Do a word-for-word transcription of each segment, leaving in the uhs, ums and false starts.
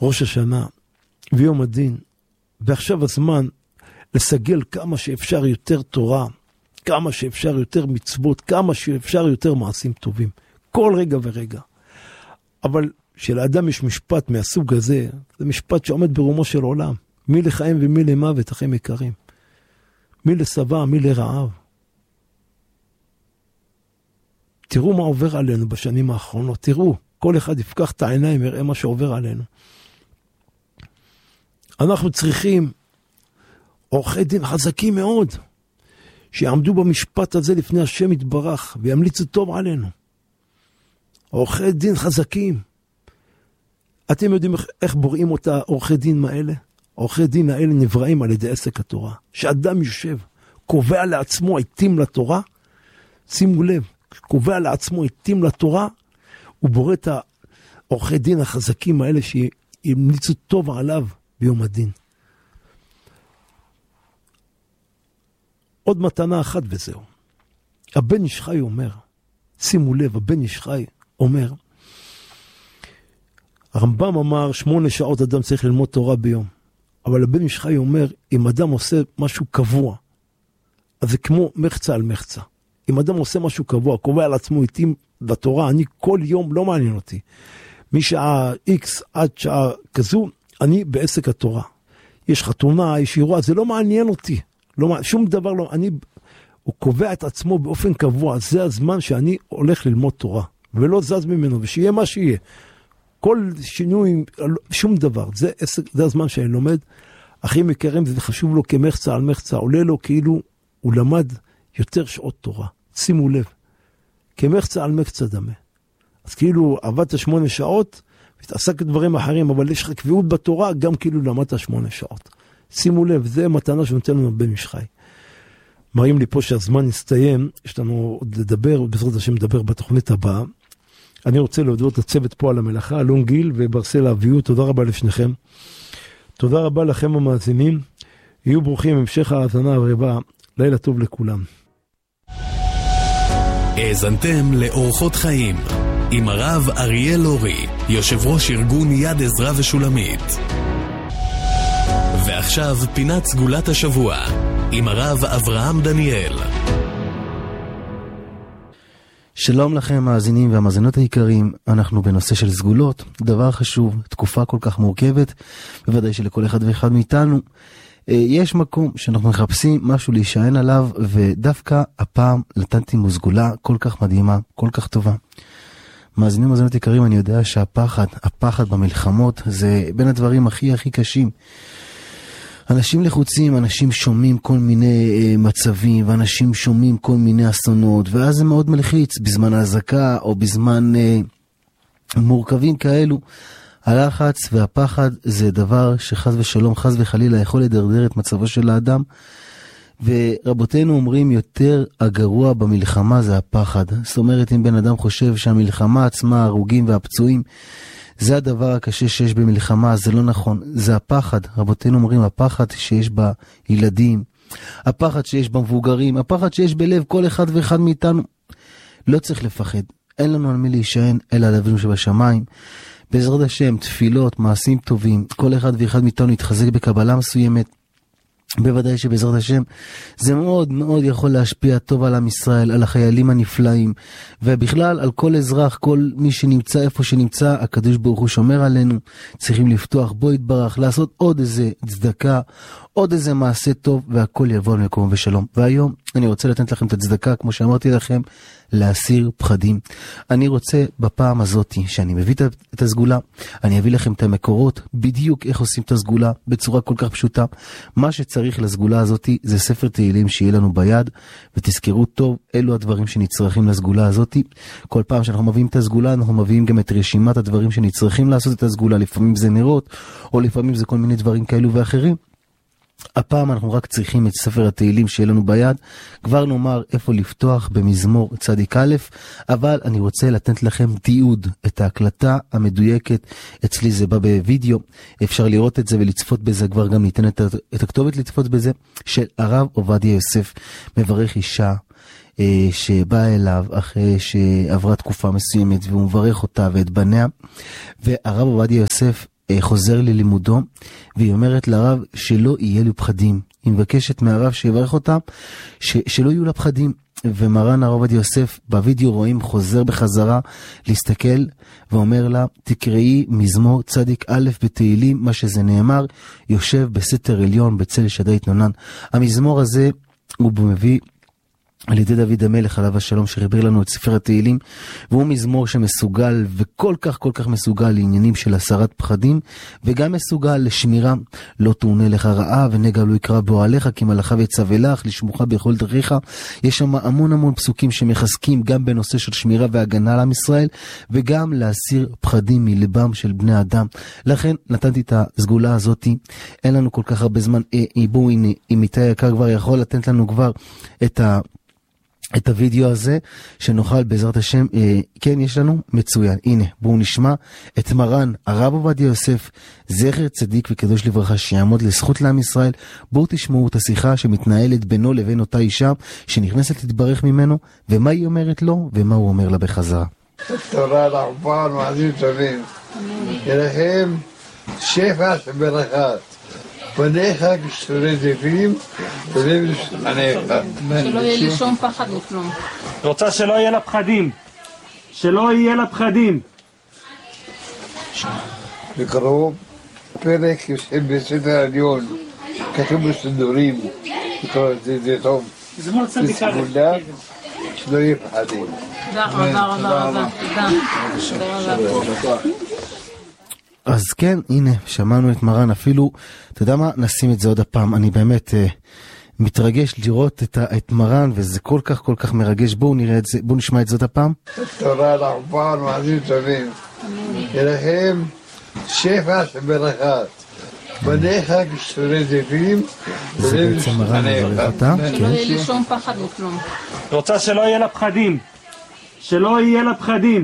ראש השנה ויום הדין, ועכשיו הזמן לסגל כמה שאפשר יותר תורה, כמה שאפשר יותר מצוות, כמה שאפשר יותר מעשים טובים, כל רגע ורגע. אבל שלאדם יש משפט מהסוג הזה, זה משפט שעומד ברומו של עולם, מי לחיים ומי למוות, אחים יקרים, מי לשבע, מי לרעב. תראו מה עובר עלינו בשנים האחרונות, תראו, כל אחד יפקח את העיניים ויראה מה שעובר עלינו. אנחנו צריכים עורכי דין חזקים מאוד, שיעמדו במשפט הזה לפני השם יתברך, וימליצו טוב עלינו. עורכי דין חזקים. אתם יודעים איך, איך בוראים אותה עורכי דין האלה? עורכי דין האלה נבראים על ידי עסק התורה. שאדם יושב, קובע לעצמו עיתים לתורה, שימו לב, קובע לעצמו עיתים לתורה, הוא בורא את העורכי דין החזקים האלה, שימליצו טוב עליו ביום הדין. עוד מתנה אחת וזהו. הבן איש חי אומר, שימו לב, הבן איש חי אומר, הרמב"ם אמר שמונה שעות אדם צריך ללמוד תורה ביום, אבל הבן איש חי אומר, אם אדם עושה משהו קבוע, אז זה כמו מחצה על מחצה. אם אדם עושה משהו קבוע, קובע על עצמו עיתים בתורה, אני כל יום לא מעניין אותי. משעה X עד שעה כזו, אני בעסק התורה. יש חתונה, יש אירוע, זה לא מעניין אותי. לא, שום דבר לא, אני, הוא קובע את עצמו באופן קבוע, זה הזמן שאני הולך ללמוד תורה, ולא זז ממנו, ושיהיה מה שיהיה. כל שינוי, שום דבר, זה, זה הזמן שאני לומד. אחים יקרים, זה חשוב לו כמחצה על מחצה, עולה לו כאילו הוא למד יותר שעות תורה. שימו לב, כמחצה על מחצה דמה. אז כאילו עבדת שמונה שעות, והתעסק דברים אחרים, אבל יש לך קביעות בתורה, גם כאילו למדת שמונה שעות. שימו לב, זה מתנה שנותן לנו בן איש חי. מראים לי פה שהזמן הסתיים, יש לנו עוד לדבר, בעזרת השם מדבר בתוכנית הבאה. אני רוצה להודות לצוות פה על המלאכה, אלון גיל וברסל אביהו, תודה רבה לשניכם. תודה רבה לכם המאזינים, יהיו ברוכים, המשך ההאזנה הרבה, לילה טוב לכולם. האזנתם לאורחות חיים, עם הרב אריאל אורי, יושב ראש ארגון יד עזרא ושולמית. ועכשיו פינת סגולת השבוע, עם הרב אברהם דניאל. שלום לכם מאזינים והמאזינות היקרים, אנחנו בנושא של סגולות, דבר חשוב, תקופה כל כך מורכבת, בוודאי שלכל אחד ואחד מאיתנו, יש מקום שאנחנו מחפשים משהו להישען עליו, ודווקא הפעם נתתי סגולה כל כך מדהימה, כל כך טובה. מאזינים ומאזינות יקרים, אני יודע שהפחד, הפחד במלחמות, זה בין הדברים הכי הכי קשים. אנשים לחוצים, אנשים שומעים כל מיני מצבים, ואנשים שומעים כל מיני אסונות, ואז זה מאוד מלחיץ, בזמן ההזקה או בזמן אה, מורכבים כאלו. הלחץ והפחד זה דבר שחז ושלום, חז וחלילה יכול לדרדר את מצבו של האדם, ורבותינו אומרים יותר הגרוע במלחמה זה הפחד. זאת אומרת, אם בן אדם חושב שהמלחמה עצמה, הרוגים והפצועים, זה הדבר הקשה שיש במלחמה, זה לא נכון, זה הפחד. רבותינו אומרים, הפחד שיש בילדים, הפחד שיש במבוגרים, הפחד שיש בלב כל אחד ואחד מאיתנו. לא צריך לפחד, אין לנו על מי להישען, אלא על אבינו שבשמיים. בעזרת השם, תפילות, מעשים טובים, כל אחד ואחד מאיתנו יתחזק בקבלה מסוימת. בוודאי שבעזרת השם זה מאוד מאוד יכול להשפיע טוב על עם ישראל, על החיילים הנפלאים, ובכלל על כל אזרח, כל מי שנמצא איפה שנמצא, הקדוש ברוך הוא שומר עלינו. צריכים לפתוח בו יתברך, לעשות עוד איזה צדקה, עוד איזה מעשה טוב, והכל יבוא למקום בשלום. והיום אני רוצה לתת לכם את הצדקה, כמו שאמרתי לכם, להסיר פחדים. אני רוצה בפעם הזאת שאני מביא את הסגולה, אני אביא לכם את המקורות, בדיוק איך עושים את הסגולה, בצורה כל כך פשוטה. מה שצריך לסגולה הזאת זה ספר תהילים שיהיה לנו ביד, ותזכרו טוב, אלו הדברים שנצרכים לסגולה הזאת. כל פעם שאנחנו מביאים את הסגולה, אנחנו מביאים גם את רשימת הדברים שנצרכים לעשות את הסגולה, לפעמים זה נרות, או לפעמים זה כל מיני דברים כאלו ואחרים. הפעם אנחנו רק צריכים את ספר התהילים שיהיה לנו ביד, כבר נאמר איפה לפתוח במזמור צדיק א', אבל אני רוצה לתת לכם תיעוד, את ההקלטה המדויקת, אצלי זה בא בווידאו, אפשר לראות את זה ולצפות בזה, כבר גם ניתן את, את הכתובת לצפות בזה, של הרב עובדיה יוסף, מברך אישה, שבאה אליו אחרי שעברה תקופה מסוימת, והוא מברך אותה ואת בניה, והרב עובדיה יוסף, חוזר ללימודו, והיא אומרת לרב שלא יהיה לי פחדים. היא מבקשת מהרב שיברך אותה, ש, שלא יהיו לה פחדים. ומרן הרב עובדיה יוסף בווידאו רואים חוזר בחזרה להסתכל ואומר לה, תקראי מזמור צדיק א' בתהילים, מה שזה נאמר, יושב בסתר עליון בצל שדי התנונן. המזמור הזה הוא מביא על ידי דוד המלך עליו השלום, שחיבר לנו את ספר התהילים, והוא מזמור שמסוגל וכל כך כל כך מסוגל לעניינים של הסרת פחדים, וגם מסוגל לשמירה, לא תאונה לך רעה ונגע לא יקרא באוהליך, כי מלאכיו יצווה לך לשמוך בכל דרכיך. יש שם המון המון פסוקים שמחזקים גם בנושא של שמירה והגנה על עם ישראל, וגם להסיר פחדים מלבם של בני אדם. לכן נתתי את הסגולה הזאת, אין לנו כל כך הרבה זמן. אה, בואו, הנה, אם איתי היקר כבר יכול לתת לנו כבר את ה... את הוידאו הזה, שנוכל בעזרת השם, אה, כן יש לנו, מצוין. הנה, בואו נשמע את מרן הרב עובדיה יוסף, זכר צדיק וקדוש לברכה, שיעמוד לזכות לעם ישראל. בואו תשמעו את השיחה שמתנהלת בינו לבין אותה אישה, שנכנסת להתברך ממנו, ומה היא אומרת לו, ומה הוא אומר לה בחזרה. תורה לחופה ומעשים טובים, ירחם שפע ברכת. פניך כשתורי זיפים, ולב לפניך. שלא יהיה לי שום פחד מכלום. רוצה שלא יהיה לה פחדים. שלא יהיה לה פחדים. וקרוב פרק בסתר העליון, כתוב בסידורים, זה טוב. זה סגולה, שלא יהיה פחדים. תודה רבה רבה רבה. תודה רבה. אז כן, הנה, שמענו את מרן, אפילו, אתה יודע מה, נשים את זה עוד הפעם, אני באמת אה, מתרגש לראות את, את מרן, וזה כל כך כל כך מרגש. בואו נראה את זה, בואו נשמע את זה עוד הפעם. תורה לחופה ומעשים טובים, ירחם שפע ברכת. פניך כשתורי זיפים, ולב לפניך. שלא יהיה לי שום פחד מכלום. רוצה שלא יהיה לה פחדים. שלא יהיה לה פחדים.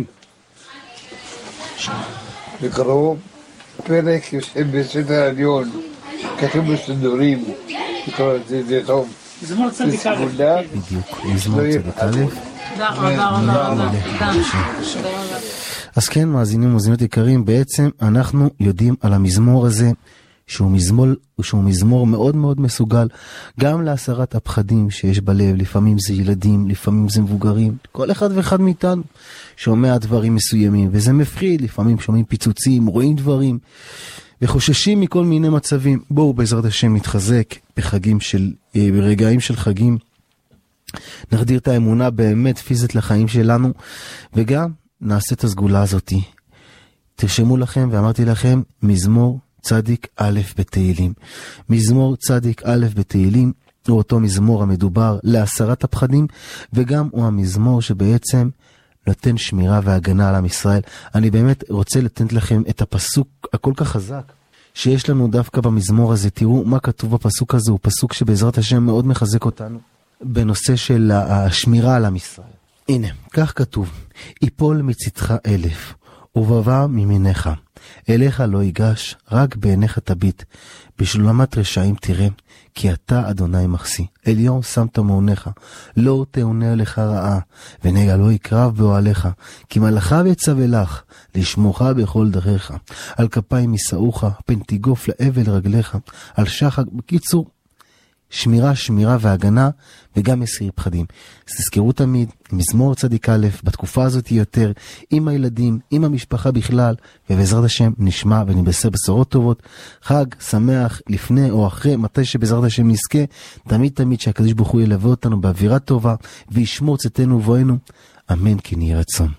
וקרוב פרק בסתר העליון, כתוב בסידורים, זה טוב. זה סגולה, בדיוק, מזמור צדיק א'. תודה רבה רבה רבה. תודה. אז כן, מאזינים ומאזינות יקרים, בעצם אנחנו יודעים על המזמור הזה, שהוא מזמור, שהוא מזמור מאוד מאוד מסוגל, גם להסרת הפחדים שיש בלב. לפעמים זה ילדים, לפעמים זה מבוגרים, כל אחד ואחד מאיתנו שומע דברים מסוימים, וזה מפחיד. לפעמים שומעים פיצוצים, רואים דברים, וחוששים מכל מיני מצבים. בואו בעזרת השם נתחזק בחגים של, ברגעים של חגים, נחדיר את האמונה באמת פיזית לחיים שלנו, וגם נעשה את הסגולה הזאת. תרשמו לכם, ואמרתי לכם, מזמור צדיק א' בתהילים. מזמור צדיק א' בתהילים הוא אותו מזמור המדובר להסרת הפחדים, וגם הוא המזמור שבעצם נותן שמירה והגנה על עם ישראל. אני באמת רוצה לתת לכם את הפסוק הכל כך חזק שיש לנו דווקא במזמור הזה. תראו מה כתוב בפסוק הזה, הוא פסוק שבעזרת השם מאוד מחזק אותנו בנושא של השמירה על עם ישראל. הנה, כך כתוב, יפול מצדך אלף ובבא מימינך, אליך לא ייגש, רק בעיניך תביט, בשלולמת רשעים תראה, כי אתה אדוני מחסי, עליון שמת מעונך, לא תאונה לך רעה, ונגע לא יקרב באוהליך, כי מלאכיו יצווה לך, לשמוך בכל דרכיך, על כפיים יישאוך, פן תיגוף לאבל רגליך, על שחק. בקיצור, שמירה, שמירה והגנה, וגם מסיר פחדים. תזכרו תמיד, מזמור צדיק א', בתקופה הזאת יותר, עם הילדים, עם המשפחה בכלל, ובעזרת השם נשמע ונבשר בשורות טובות. חג שמח לפני או אחרי, מתי שבעזרת השם נזכה, תמיד תמיד שהקדוש ברוך הוא ילווה אותנו באווירה טובה, וישמור צאתנו ובואנו, אמן כן יהי רצון.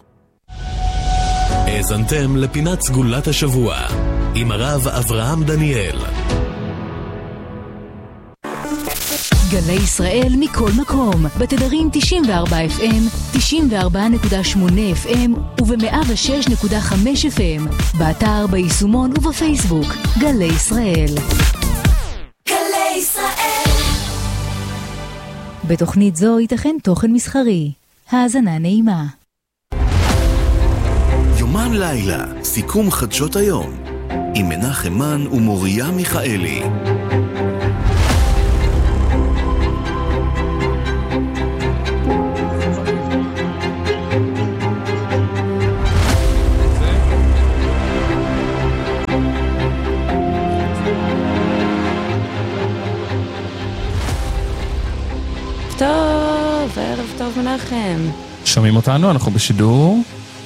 האזנתם לפינת סגולת השבוע, עם הרב אברהם דניאל. גלי ישראל מכל מקום, בתדרים תשעים וארבע אף אם, תשעים וארבע נקודה שמונה אף אם וב-מאה ושש נקודה חמש אף אם, באתר, ביישומון ובפייסבוק. גלי ישראל. גלי ישראל. בתוכנית זו ייתכן תוכן מסחרי. האזנה נעימה. יומן לילה, סיכום חדשות היום, עם מנחם מן ומוריה מיכאלי. ערב מנחם. שומעים אותנו, אנחנו בשידור.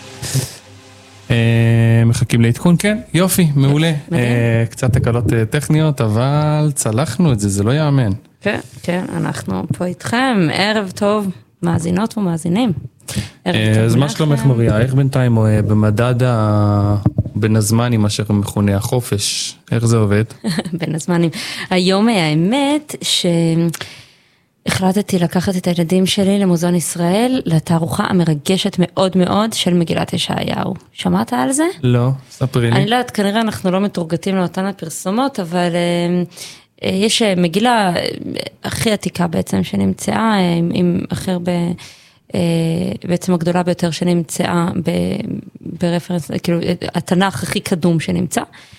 מחכים להתקון, כן, יופי, מעולה. קצת תקלות טכניות, אבל צלחנו את זה, זה לא יאמן. כן, כן, אנחנו פה איתכם, ערב טוב, מאזינות ומאזינים. אז מה שלומך מוריה, איך בינתיים במדד בין הזמנים, אשר מכונה החופש, איך זה עובד? בין הזמנים. היום האמת שהחלטתי לקחת את הילדים שלי למוזיאון ישראל, לתערוכה המרגשת מאוד מאוד של מגילת ישעיהו. שמעת על זה? לא, ספרי לי. אני לא יודעת, כנראה אנחנו לא מתורגתים לאותן הפרסומות, אבל יש מגילה הכי עתיקה בעצם שנמצאה, עם אחר ב... בעצם הגדולה ביותר שנמצאה ברפרנס, כאילו התנ"ך הכי קדום שנמצא,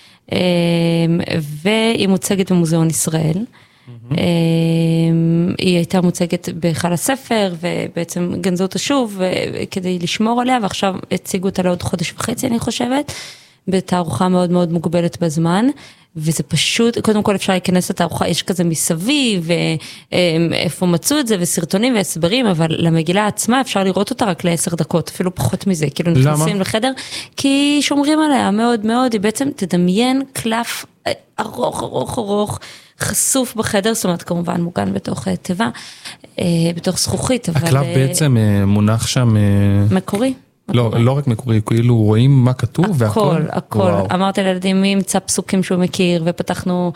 והיא מוצגת במוזיאון ישראל. היא הייתה מוצגת בהיכל הספר, ובעצם גנזו אותה שוב כדי לשמור עליה, ועכשיו הציגו אותה לעוד חודש וחצי אני חושבת, בתערוכה מאוד מאוד מוגבלת בזמן, וזה פשוט, קודם כל אפשר להיכנס לתערוכה, יש כזה מסביב, ואיפה מצאו את זה, וסרטונים והסברים, אבל למגילה עצמה אפשר לראות אותה רק לעשר דקות, אפילו פחות מזה, כאילו נכנסים לחדר, כי שומרים עליה מאוד מאוד, היא בעצם תדמיין קלף ארוך ארוך ארוך, חשוף בחדר, זאת אומרת כמובן מוגן בתוך תיבה, בתוך זכוכית. הקלף בעצם מונח שם... מקורי. לא, לא רק מקורי, כאילו רואים מה כתוב והכל. הכל, הכל. אמרתי לילדים מי ימצא פסוקים שהוא מכיר, ופתחנו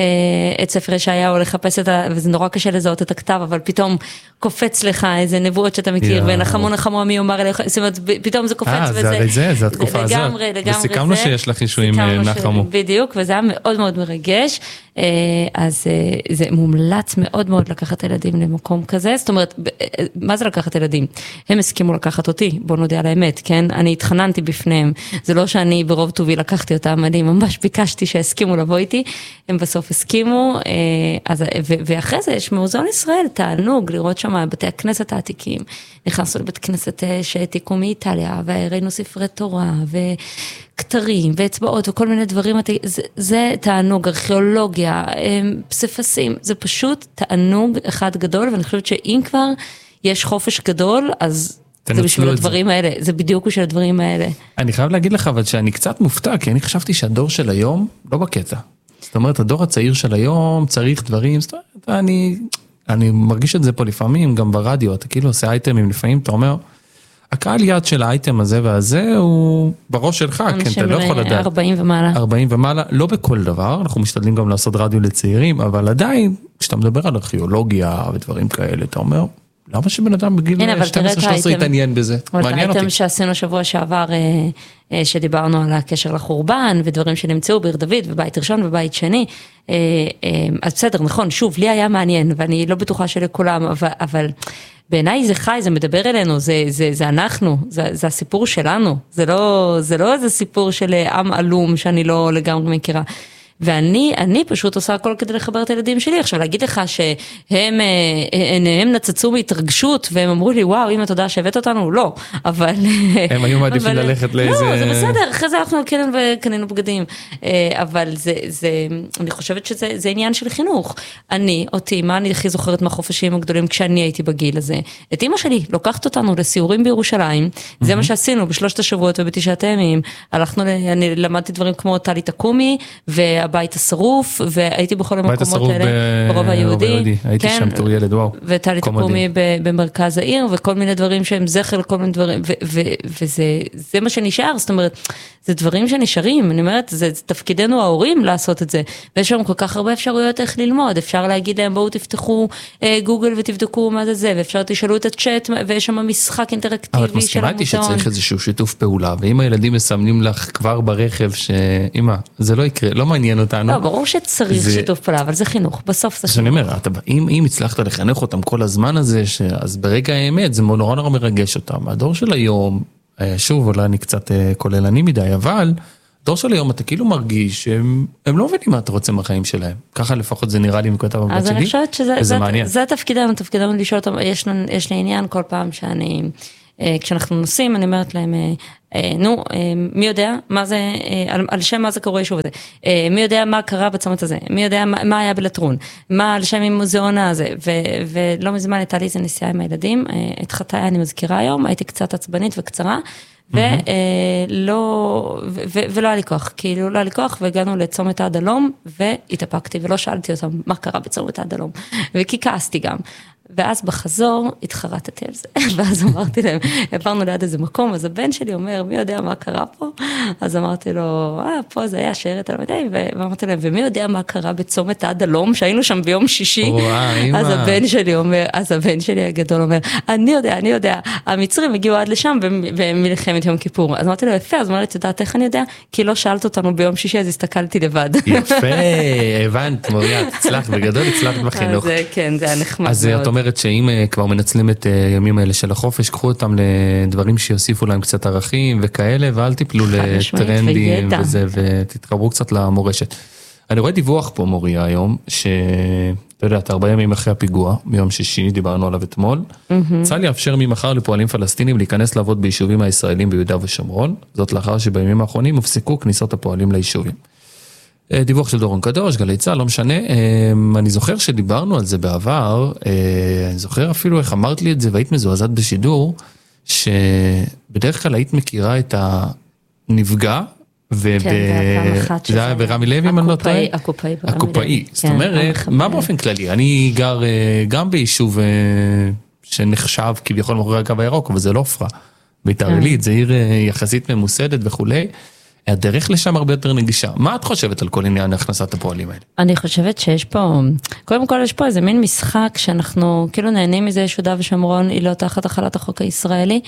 את ספר ישעיהו לחפש את ה... וזה נורא קשה לזהות את הכתב, אבל פתאום קופץ לך איזה נבואות שאתה מכיר, ונחמו נחמו מי אומר אליך, זאת אומרת, פתאום זה קופץ וזה... אה, זה הרי זה, זה התקופה הזאת. לגמרי, לגמרי זה. וסיכמנו שיש לך אישו עם נחמו. בדיוק, וזה היה מאוד מאוד מרגש. אז זה מומלץ מאוד מאוד לקחת ילדים למקום כזה, זאת אומרת, מה זה לקחת ילדים? הם הסכימו לקחת אותי, בוא נודע על האמת, כן? אני התחננתי בפניהם, זה לא שאני ברוב טובי לקחתי אותם, אני ממש ביקשתי שהסכימו לבוא איתי, הם בסוף הסכימו, אז, ו, ואחרי זה יש מוזיאון ישראל, תענוג לראות שם בתי הכנסת העתיקים, נכנסנו לבית כנסת שהעתיקו מאיטליה, והראינו ספרי תורה, ו... כתרים ואצבעות וכל מיני דברים, זה, זה תענוג, ארכיאולוגיה, פסיפסים, זה פשוט תענוג אחד גדול, ואני חושבת שאם כבר יש חופש גדול, אז זה בשביל הדברים האלה, זה בדיוק בשביל הדברים האלה. אני חייב להגיד לך, אבל שאני קצת מופתע, כי אני חשבתי שהדור של היום לא בקטע. זאת אומרת, הדור הצעיר של היום צריך דברים, זאת אומרת, אני, אני מרגיש את זה פה לפעמים, גם ברדיו, אתה כאילו עושה אייטמים לפעמים, אתה אומר, הקהל יד של האייטם הזה והזה הוא בראש שלך, כן, אתה לא יכול לדעת. ארבעים ומעלה. ארבעים ומעלה, לא בכל דבר, אנחנו משתדלים גם לעשות רדיו לצעירים, אבל עדיין, כשאתה מדבר על ארכיאולוגיה ודברים כאלה, אתה אומר, למה שבן אדם בגיל שתים עשרה שלוש עשרה יתעניין בזה? מעניין אותי. האייטם שעשינו שבוע שעבר, שדיברנו על הקשר לחורבן, ודברים שנמצאו בעיר דוד, ובית ראשון ובית שני, אז בסדר, נכון, שוב, לי היה מעניין, ואני לא בטוחה שלכולם, אבל... בעיניי זה חי, זה מדבר אלינו, זה, זה, זה אנחנו, זה, זה הסיפור שלנו, זה לא, זה לא איזה סיפור של עם עלום שאני לא לגמרי מכירה. ואני, אני פשוט עושה הכל כדי לחבר את הילדים שלי. עכשיו, להגיד לך שהם, הם נצצו מהתרגשות, והם אמרו לי, וואו, אמא, תודה שהבאת אותנו, לא, אבל... הם היו מעדיפים ללכת לאיזה... לא, זה בסדר, אחרי זה אנחנו קנינו בגדים, אבל זה, זה, אני חושבת שזה עניין של חינוך. אני, אותי, מה אני הכי זוכרת מהחופשים הגדולים כשאני הייתי בגיל הזה? את אמא שלי, לוקחת אותנו לסיורים בירושלים, זה מה שעשינו בשלושת השבועות ובתשעת הימים, הלכנו, אני למדתי דברים כמו טלי תקומי, הבית השרוף, והייתי בכל המקומות האלה, ברוב היהודי. הייתי שם תור ילד, וואו. וטלי תקומי במרכז העיר, וכל מיני דברים שהם זכר, כל מיני דברים, וזה מה שנשאר, זאת אומרת, זה דברים שנשארים, אני אומרת, זה תפקידנו ההורים לעשות את זה, ויש שם כל כך הרבה אפשרויות איך ללמוד, אפשר להגיד להם, בואו תפתחו גוגל ותבדקו מה זה זה, ואפשר תשאלו את הצ'אט, ויש שם משחק אינטראקטיבי של המוזיאון. אבל מסכימה איתי שצריך איזשהו שיתוף פעולה, ואם הילדים מסמנים לך כבר ברכב, שאמא, זה לא יקרה, לא מעניין אותנו. לא, ברור שצריך זה... שיתוף פעולה, אבל זה חינוך, בסוף זה חינוך. אני אומר, אתה, אם, אם הצלחת לחנך אותם כל הזמן הזה, ש... אז ברגע האמת זה נורא נורא מרגש אותם. הדור של היום, שוב, אולי אני קצת כוללני מדי, אבל הדור של היום אתה כאילו מרגיש שהם הם לא מבינים מה אתה רוצה מהחיים שלהם. ככה לפחות זה נראה לי מכותב הבת שלי. אז אני חושבת שזה זה, זה תפקידנו, תפקידנו לשאול אותם, יש, יש לי עניין כל פעם שאני... כשאנחנו נוסעים, אני אומרת להם, נו, מי יודע מה זה, על שם מה זה קורה יישוב הזה, מי יודע מה קרה בצומת הזה, מי יודע מה היה בלטרון, מה על שם המוזיאון הזה, ולא מזמן הייתה לי איזה נסיעה עם הילדים, את חטאי אני מזכירה היום, הייתי קצת עצבנית וקצרה, ולא, ולא היה לי כוח, כאילו לא היה לי כוח, והגענו לצומת הדלום, והתאפקתי, ולא שאלתי אותם מה קרה בצומת הדלום, וכי כעסתי גם. ואז בחזור התחרטתי על זה, ואז אמרתי להם, עברנו ליד איזה מקום, אז הבן שלי אומר, מי יודע מה קרה פה? אז אמרתי לו, אה, פה זה היה שיירת על המדי, ואמרתי להם, ומי יודע מה קרה בצומת הדלום, שהיינו שם ביום שישי, אז הבן שלי אומר, אז הבן שלי הגדול אומר, אני יודע, אני יודע, המצרים הגיעו עד לשם, במלחמת יום כיפור, אז אמרתי לו, יפה, אז אמרתי, את יודעת איך אני יודע? כי לא שאלת אותנו ביום שישי, אז הסתכלתי לבד. יפה, הבנת, מוריה, הצלחת בגדול, הצלחת בחינוך. אז כן, זה היה נחמד אז את אומרת שאם כבר מנצלים את הימים האלה של החופש, קחו אותם לדברים שיוסיפו להם קצת ערכים וכאלה, ואל תיפלו לטרנדים וזה, ותתחברו קצת למורשת. אני רואה דיווח פה, מוריה, היום, שאתה יודע, ארבעה ימים אחרי הפיגוע, ביום שישי, דיברנו עליו אתמול, צה"ל יאפשר ממחר לפועלים פלסטינים להיכנס לעבוד ביישובים הישראלים ביהודה ושומרון, זאת לאחר שבימים האחרונים הופסקו כניסות הפועלים ליישובים. דיווח של דורון קדוש, גלי צה"ל, לא משנה, אני זוכר שדיברנו על זה בעבר, אני זוכר אפילו איך אמרת לי את זה, והיית מזועזעת בשידור, שבדרך כלל היית מכירה את הנפגע, זה היה ברמי לוי, אם אני לא טועה? הקופאי. הקופאי, זאת אומרת, מה באופן כללי? אני גר גם ביישוב שנחשב כביכול מאחורי הקו הירוק, אבל זה לא עופרה, ביתר עילית, זה עיר יחסית ממוסדת וכולי, הדרך לשם הרבה יותר נגישה. מה את חושבת על כל עניין הכנסת הפועלים האלה? אני חושבת שיש פה, קודם כל יש פה איזה מין משחק שאנחנו כאילו נהנים מזה יהודה ושומרון, היא לא תחת החלת החוק הישראלי,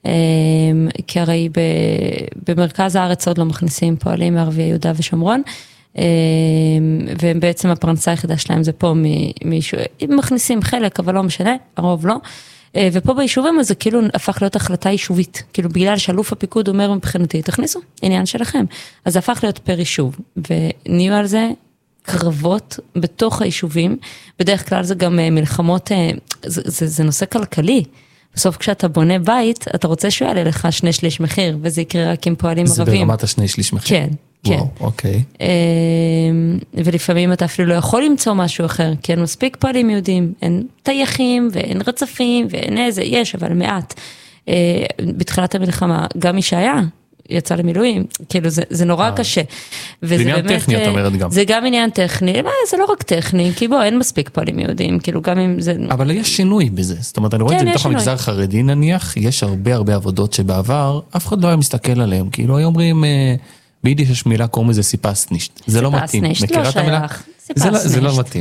כי הרי במרכז הארץ עוד לא מכניסים פועלים מערבי יהודה ושומרון, והם בעצם הפרנסה היחידה שלהם זה פה מישהו, הם מכניסים חלק אבל לא משנה, הרוב לא, ופה ביישובים הזה כאילו הפך להיות החלטה יישובית, כאילו בגלל שאלוף הפיקוד אומר מבחינתי, תכניסו, עניין שלכם. אז זה הפך להיות פר יישוב, ונהיו על זה קרבות בתוך היישובים, בדרך כלל זה גם מלחמות, זה, זה, זה נושא כלכלי, בסוף כשאתה בונה בית, אתה רוצה שהוא יעלה לך שני שליש מחיר, וזה יקרה רק עם פועלים זה ערבים. זה ברמת השני שליש מחיר? כן. כן. וואו, אוקיי. ולפעמים אתה אפילו לא יכול למצוא משהו אחר, כי אין מספיק פועלים יהודים, אין טייחים ואין רצפים ואין איזה, יש, אבל מעט. בתחילת המלחמה, גם מי שהיה, יצא למילואים, כאילו זה, זה נורא קשה. זה עניין באמת, טכני, את אומרת גם. זה גם עניין טכני, זה לא רק טכני, כי בוא, אין מספיק פועלים יהודים, כאילו גם אם זה... אבל יש שינוי בזה, זאת אומרת, אני רואה את זה בתוך המגזר החרדי נניח, יש הרבה הרבה עבודות שבעבר, אף אחד לא היה מסתכל עליהם, כאילו היו אומרים... ביידיש יש מילה קוראים לזה סיפסנישט, זה לא מתאים, מכירה את המילה? זה לא מתאים.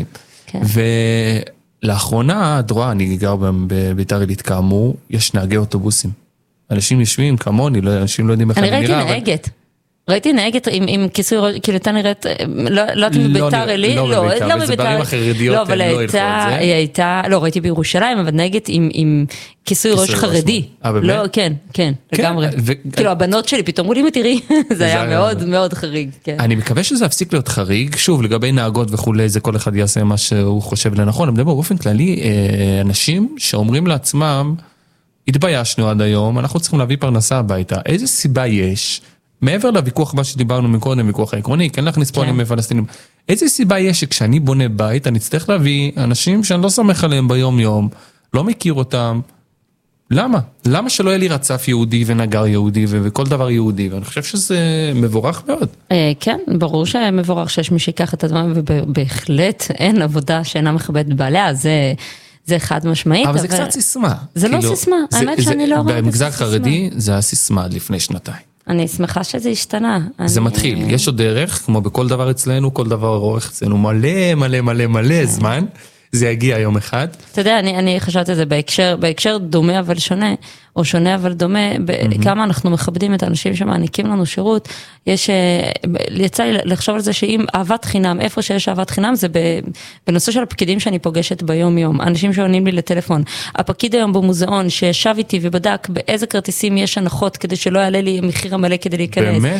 ולאחרונה, את רואה, אני גר בביתר עילית כאמור, יש נהגי אוטובוסים. אנשים יושבים כמוני, אנשים לא יודעים איך אני נראה. אני ראיתי נהגת. ראיתי נהגת עם כיסוי ראש, כאילו אתה נראית, לא יודעת מביתר עילית, לא בביתר, זה בערים החרדיות, לא, אבל היא הייתה, לא, ראיתי בירושלים, אבל נהגת עם כיסוי ראש חרדי. לא, כן, כן, לגמרי. כאילו הבנות שלי פתאום אומרים, תראי, זה היה מאוד מאוד חריג. אני מקווה שזה הפסיק להיות חריג, שוב, לגבי נהגות וכולי, זה כל אחד יעשה מה שהוא חושב לנכון, אבל באופן כללי, אנשים שאומרים לעצמם, התביישנו עד היום, אנחנו צריכים להביא פרנסה הביתה, איזה סיבה יש? מעבר לוויכוח מה שדיברנו מקודם, ויכוח העקרוני, כן להכניס פועלים מפלסטינים. איזה סיבה יש שכשאני בונה בית, אני צריך להביא אנשים שאני לא סומך עליהם ביום יום, לא מכיר אותם. למה? למה שלא יהיה לי רצף יהודי ונגר יהודי וכל דבר יהודי? ואני חושב שזה מבורך מאוד. כן, ברור שמבורך שיש מי שיקח את הזמן, ובהחלט אין עבודה שאינה מכבדת בעליה, זה... זה חד משמעית. אבל זה קצת סיסמה. זה לא סיסמה, האמת שאני לא רואה את זה סיסמה. במגזר חרדי זה הסיסמה עד לפני שנתיים. אני שמחה שזה השתנה. זה מתחיל, יש עוד דרך, כמו בכל דבר אצלנו, כל דבר אורך אצלנו מלא מלא מלא מלא זמן, זה יגיע יום אחד. אתה יודע, אני, אני חשבתי את זה בהקשר, בהקשר דומה אבל שונה, או שונה אבל דומה, כמה אנחנו מכבדים את האנשים שמעניקים לנו שירות, יש, יצא לי לחשוב על זה שאם אהבת חינם, איפה שיש אהבת חינם, זה בנושא של הפקידים שאני פוגשת ביום יום, אנשים שעונים לי לטלפון, הפקיד היום במוזיאון שישב איתי ובדק באיזה כרטיסים יש הנחות, כדי שלא יעלה לי מחיר המלא כדי להיכנס. באמת?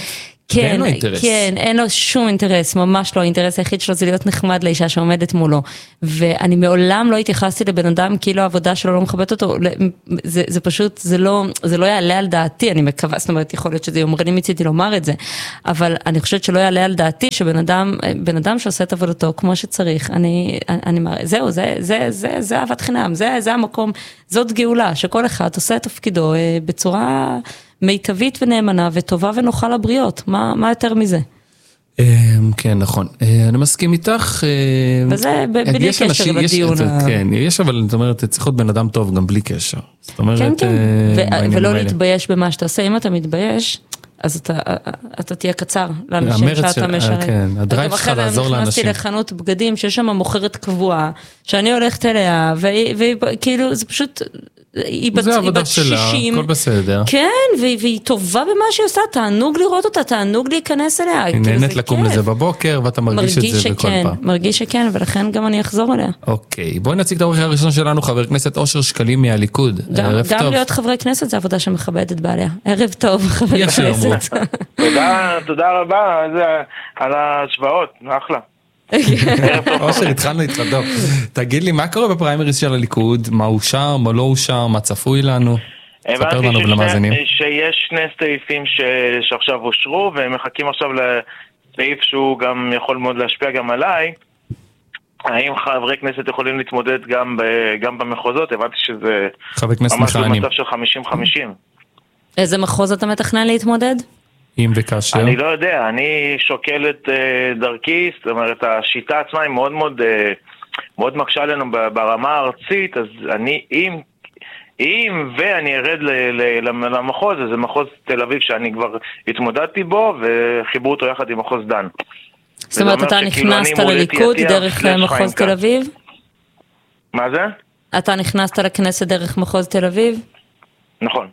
כן, כן, אין לו שום אינטרס, ממש לא, האינטרס היחיד שלו זה להיות נחמד לאישה שעומדת מולו, ואני מעולם לא התייחסתי לבן אדם כאילו העבודה שלו לא מכבדת אותו, זה, זה פשוט, זה לא, זה לא יעלה על דעתי, אני מקווה, זאת אומרת, יכול להיות שזה יומרני מצידי לומר את זה, אבל אני חושבת שלא יעלה על דעתי שבן אדם, בן אדם שעושה את עבודתו כמו שצריך, אני, אני, אני זהו, זה, זה, זה, זה אהבת חינם, זה, זה המקום, זאת גאולה, שכל אחד עושה את תפקידו בצורה מיטבית ונאמנה וטובה ונוחה לבריות, מה, מה יותר מזה? כן, נכון. אני מסכים איתך. וזה בלי קשר לדיון. כן, יש, אבל זאת אומרת, צריך להיות בן אדם טוב גם בלי קשר. זאת אומרת, כן, כן, ולא להתבייש במה שאתה עושה. אם אתה מתבייש, אז אתה תהיה קצר לאנשים שאתה משרת. כן, הדרייב שלך לעזור לאנשים. נכנסתי לחנות בגדים שיש שם מוכרת קבועה, שאני הולכת אליה, וכאילו זה פשוט... זה עבודה שלה, הכל בסדר. כן, והיא טובה במה שהיא עושה, תענוג לראות אותה, תענוג להיכנס אליה. היא נהנית לקום לזה בבוקר, ואתה מרגיש את זה בכל פעם. מרגיש שכן, ולכן גם אני אחזור אליה. אוקיי, בואי נציג את האורח הראשון שלנו, חבר כנסת אושר שקלים מהליכוד. גם להיות חברי כנסת זה עבודה שמכבדת בעליה. ערב טוב, חבר כנסת. תודה רבה על ההשוואות, אחלה. אושר, התחלנו איתך, טוב. תגיד לי, מה קורה בפריימריז של הליכוד? מה אושר, מה לא אושר, מה צפוי לנו? ספר לנו ולמאזינים. שיש שני סעיפים שעכשיו אושרו, והם מחכים עכשיו לסעיף שהוא גם יכול מאוד להשפיע גם עליי. האם חברי כנסת יכולים להתמודד גם במחוזות? הבנתי שזה ממש במצב של חמישים חמישים. איזה מחוז אתה מתכנן להתמודד? אם וכאשר? אני לא יודע, אני שוקל את uh, דרכי, זאת אומרת, השיטה עצמה היא מאוד מאוד, uh, מאוד מקשה עלינו ברמה הארצית, אז אני, אם, אם ואני ארד ל, ל, למחוז, אז זה מחוז תל אביב שאני כבר התמודדתי בו, וחיברו אותו יחד עם מחוז דן. זאת אומרת, אתה נכנסת לליכוד דרך מחוז תל אביב? מה זה? אתה נכנסת לכנסת דרך מחוז תל אביב? נכון.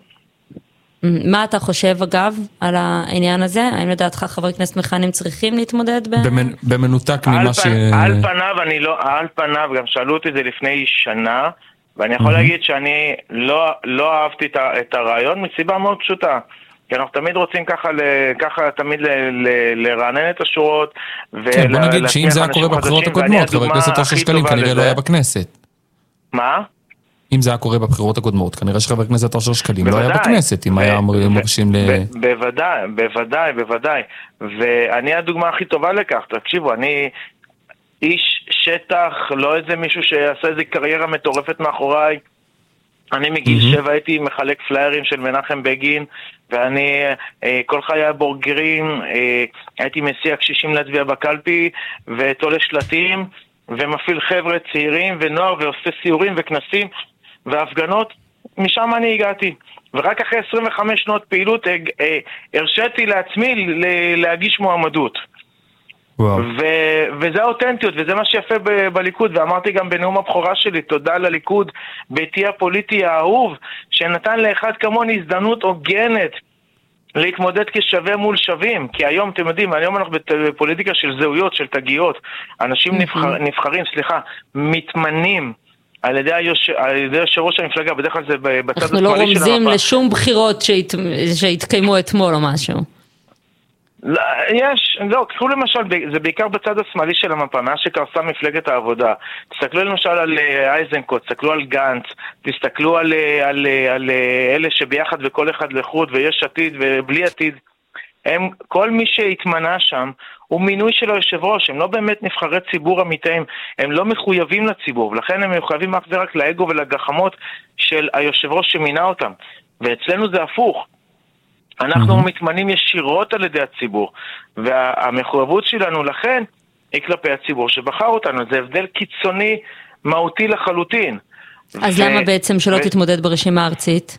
מה אתה חושב אגב על העניין הזה? האם לדעתך חברי כנסת מכהנים צריכים להתמודד? במנותק ממה ש... על פניו, אני לא, על פניו, גם שאלו אותי את זה לפני שנה, ואני יכול להגיד שאני לא אהבתי את הרעיון מסיבה מאוד פשוטה. כי אנחנו תמיד רוצים ככה, ככה תמיד לרענן את השורות. כן, בוא נגיד שאם זה היה קורה בבחירות הקודמות, חבר הכנסת אושר שקלים כנראה לא היה בכנסת. מה? אם זה היה קורה בבחירות הקודמות, כנראה שחבר כנסת אושר שקלים לא היה בכנסת, אם היה מורשים ל... בוודאי, בוודאי, בוודאי. ואני הדוגמה הכי טובה לכך, תקשיבו, אני איש שטח, לא איזה מישהו שיעשה איזה קריירה מטורפת מאחוריי. אני מגיל שבע הייתי מחלק פליירים של מנחם בגין, ואני כל חיי בורגרים, הייתי מסיע קשישים להצביע בקלפי, ותולה שלטים, ומפעיל חבר'ה צעירים ונוער, ועושה סיורים וכנסים והפגנות. משם אני הגעתי, ורק אחרי עשרים וחמש שנות פעילות הרשיתי לעצמי להגיש מועמדות. ו- וזה האותנטיות, וזה מה שיפה ב- בליכוד, ואמרתי גם בנאום הבכורה שלי, תודה לליכוד, ביתי הפוליטי האהוב, שנתן לאחד כמוני הזדמנות הוגנת להתמודד כשווה מול שווים, כי היום, אתם יודעים, היום אנחנו בפוליטיקה של זהויות, של תגיות, אנשים נבחר, נבחרים, סליחה, מתמנים על ידי יושב ראש המפלגה, בדרך כלל זה בצד השמאלי של המפה. אנחנו לא רומזים לשום בחירות שהת... שהתקיימו אתמול או משהו. לא, יש, לא, קחו למשל, זה בעיקר בצד השמאלי של המפה, מאז שקרסה מפלגת העבודה. תסתכלו למשל על אייזנקוט, תסתכלו על גנץ, תסתכלו על, על, על אלה שביחד וכל אחד לחוד, ויש עתיד ובלי עתיד. הם, כל מי שהתמנה שם הוא מינוי של היושב ראש, הם לא באמת נבחרי ציבור אמיתיים, הם לא מחויבים לציבור, ולכן הם מחויבים אך ורק לאגו ולגחמות של היושב ראש שמינה אותם. ואצלנו זה הפוך. אנחנו mm-hmm. מתמנים ישירות על ידי הציבור, והמחויבות שלנו לכן היא כלפי הציבור שבחר אותנו. זה הבדל קיצוני מהותי לחלוטין. אז ו... למה בעצם שלא ו... תתמודד ברשימה הארצית?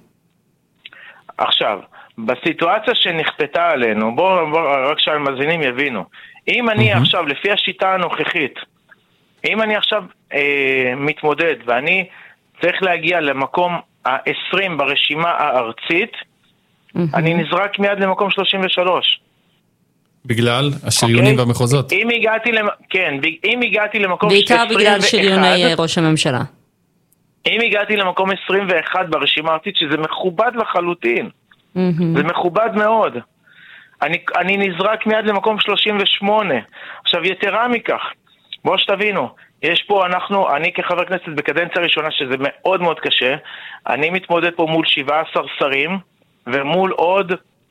עכשיו, בסיטואציה שנכפתה עלינו, בואו בוא, רק שהמאזינים יבינו, אם אני mm-hmm. עכשיו, לפי השיטה הנוכחית, אם אני עכשיו אה, מתמודד ואני צריך להגיע למקום ה-עשרים ברשימה הארצית, אני נזרק מיד למקום שלושים ושלוש. בגלל השריונים והמחוזות. אם הגעתי, כן, אם הגעתי למקום עשרים ואחת... בעיקר בגלל שריוני ראש הממשלה. אם הגעתי למקום עשרים ואחת ברשימה הארצית, שזה מכובד לחלוטין. זה מכובד מאוד. אני, אני נזרק מיד למקום שלושים ושמונה. עכשיו, יתרה מכך, בואו שתבינו, יש פה, אנחנו, אני כחבר כנסת בקדנציה ראשונה, שזה מאוד מאוד קשה, אני מתמודד פה מול שבעה עשר שרים, ומול עוד,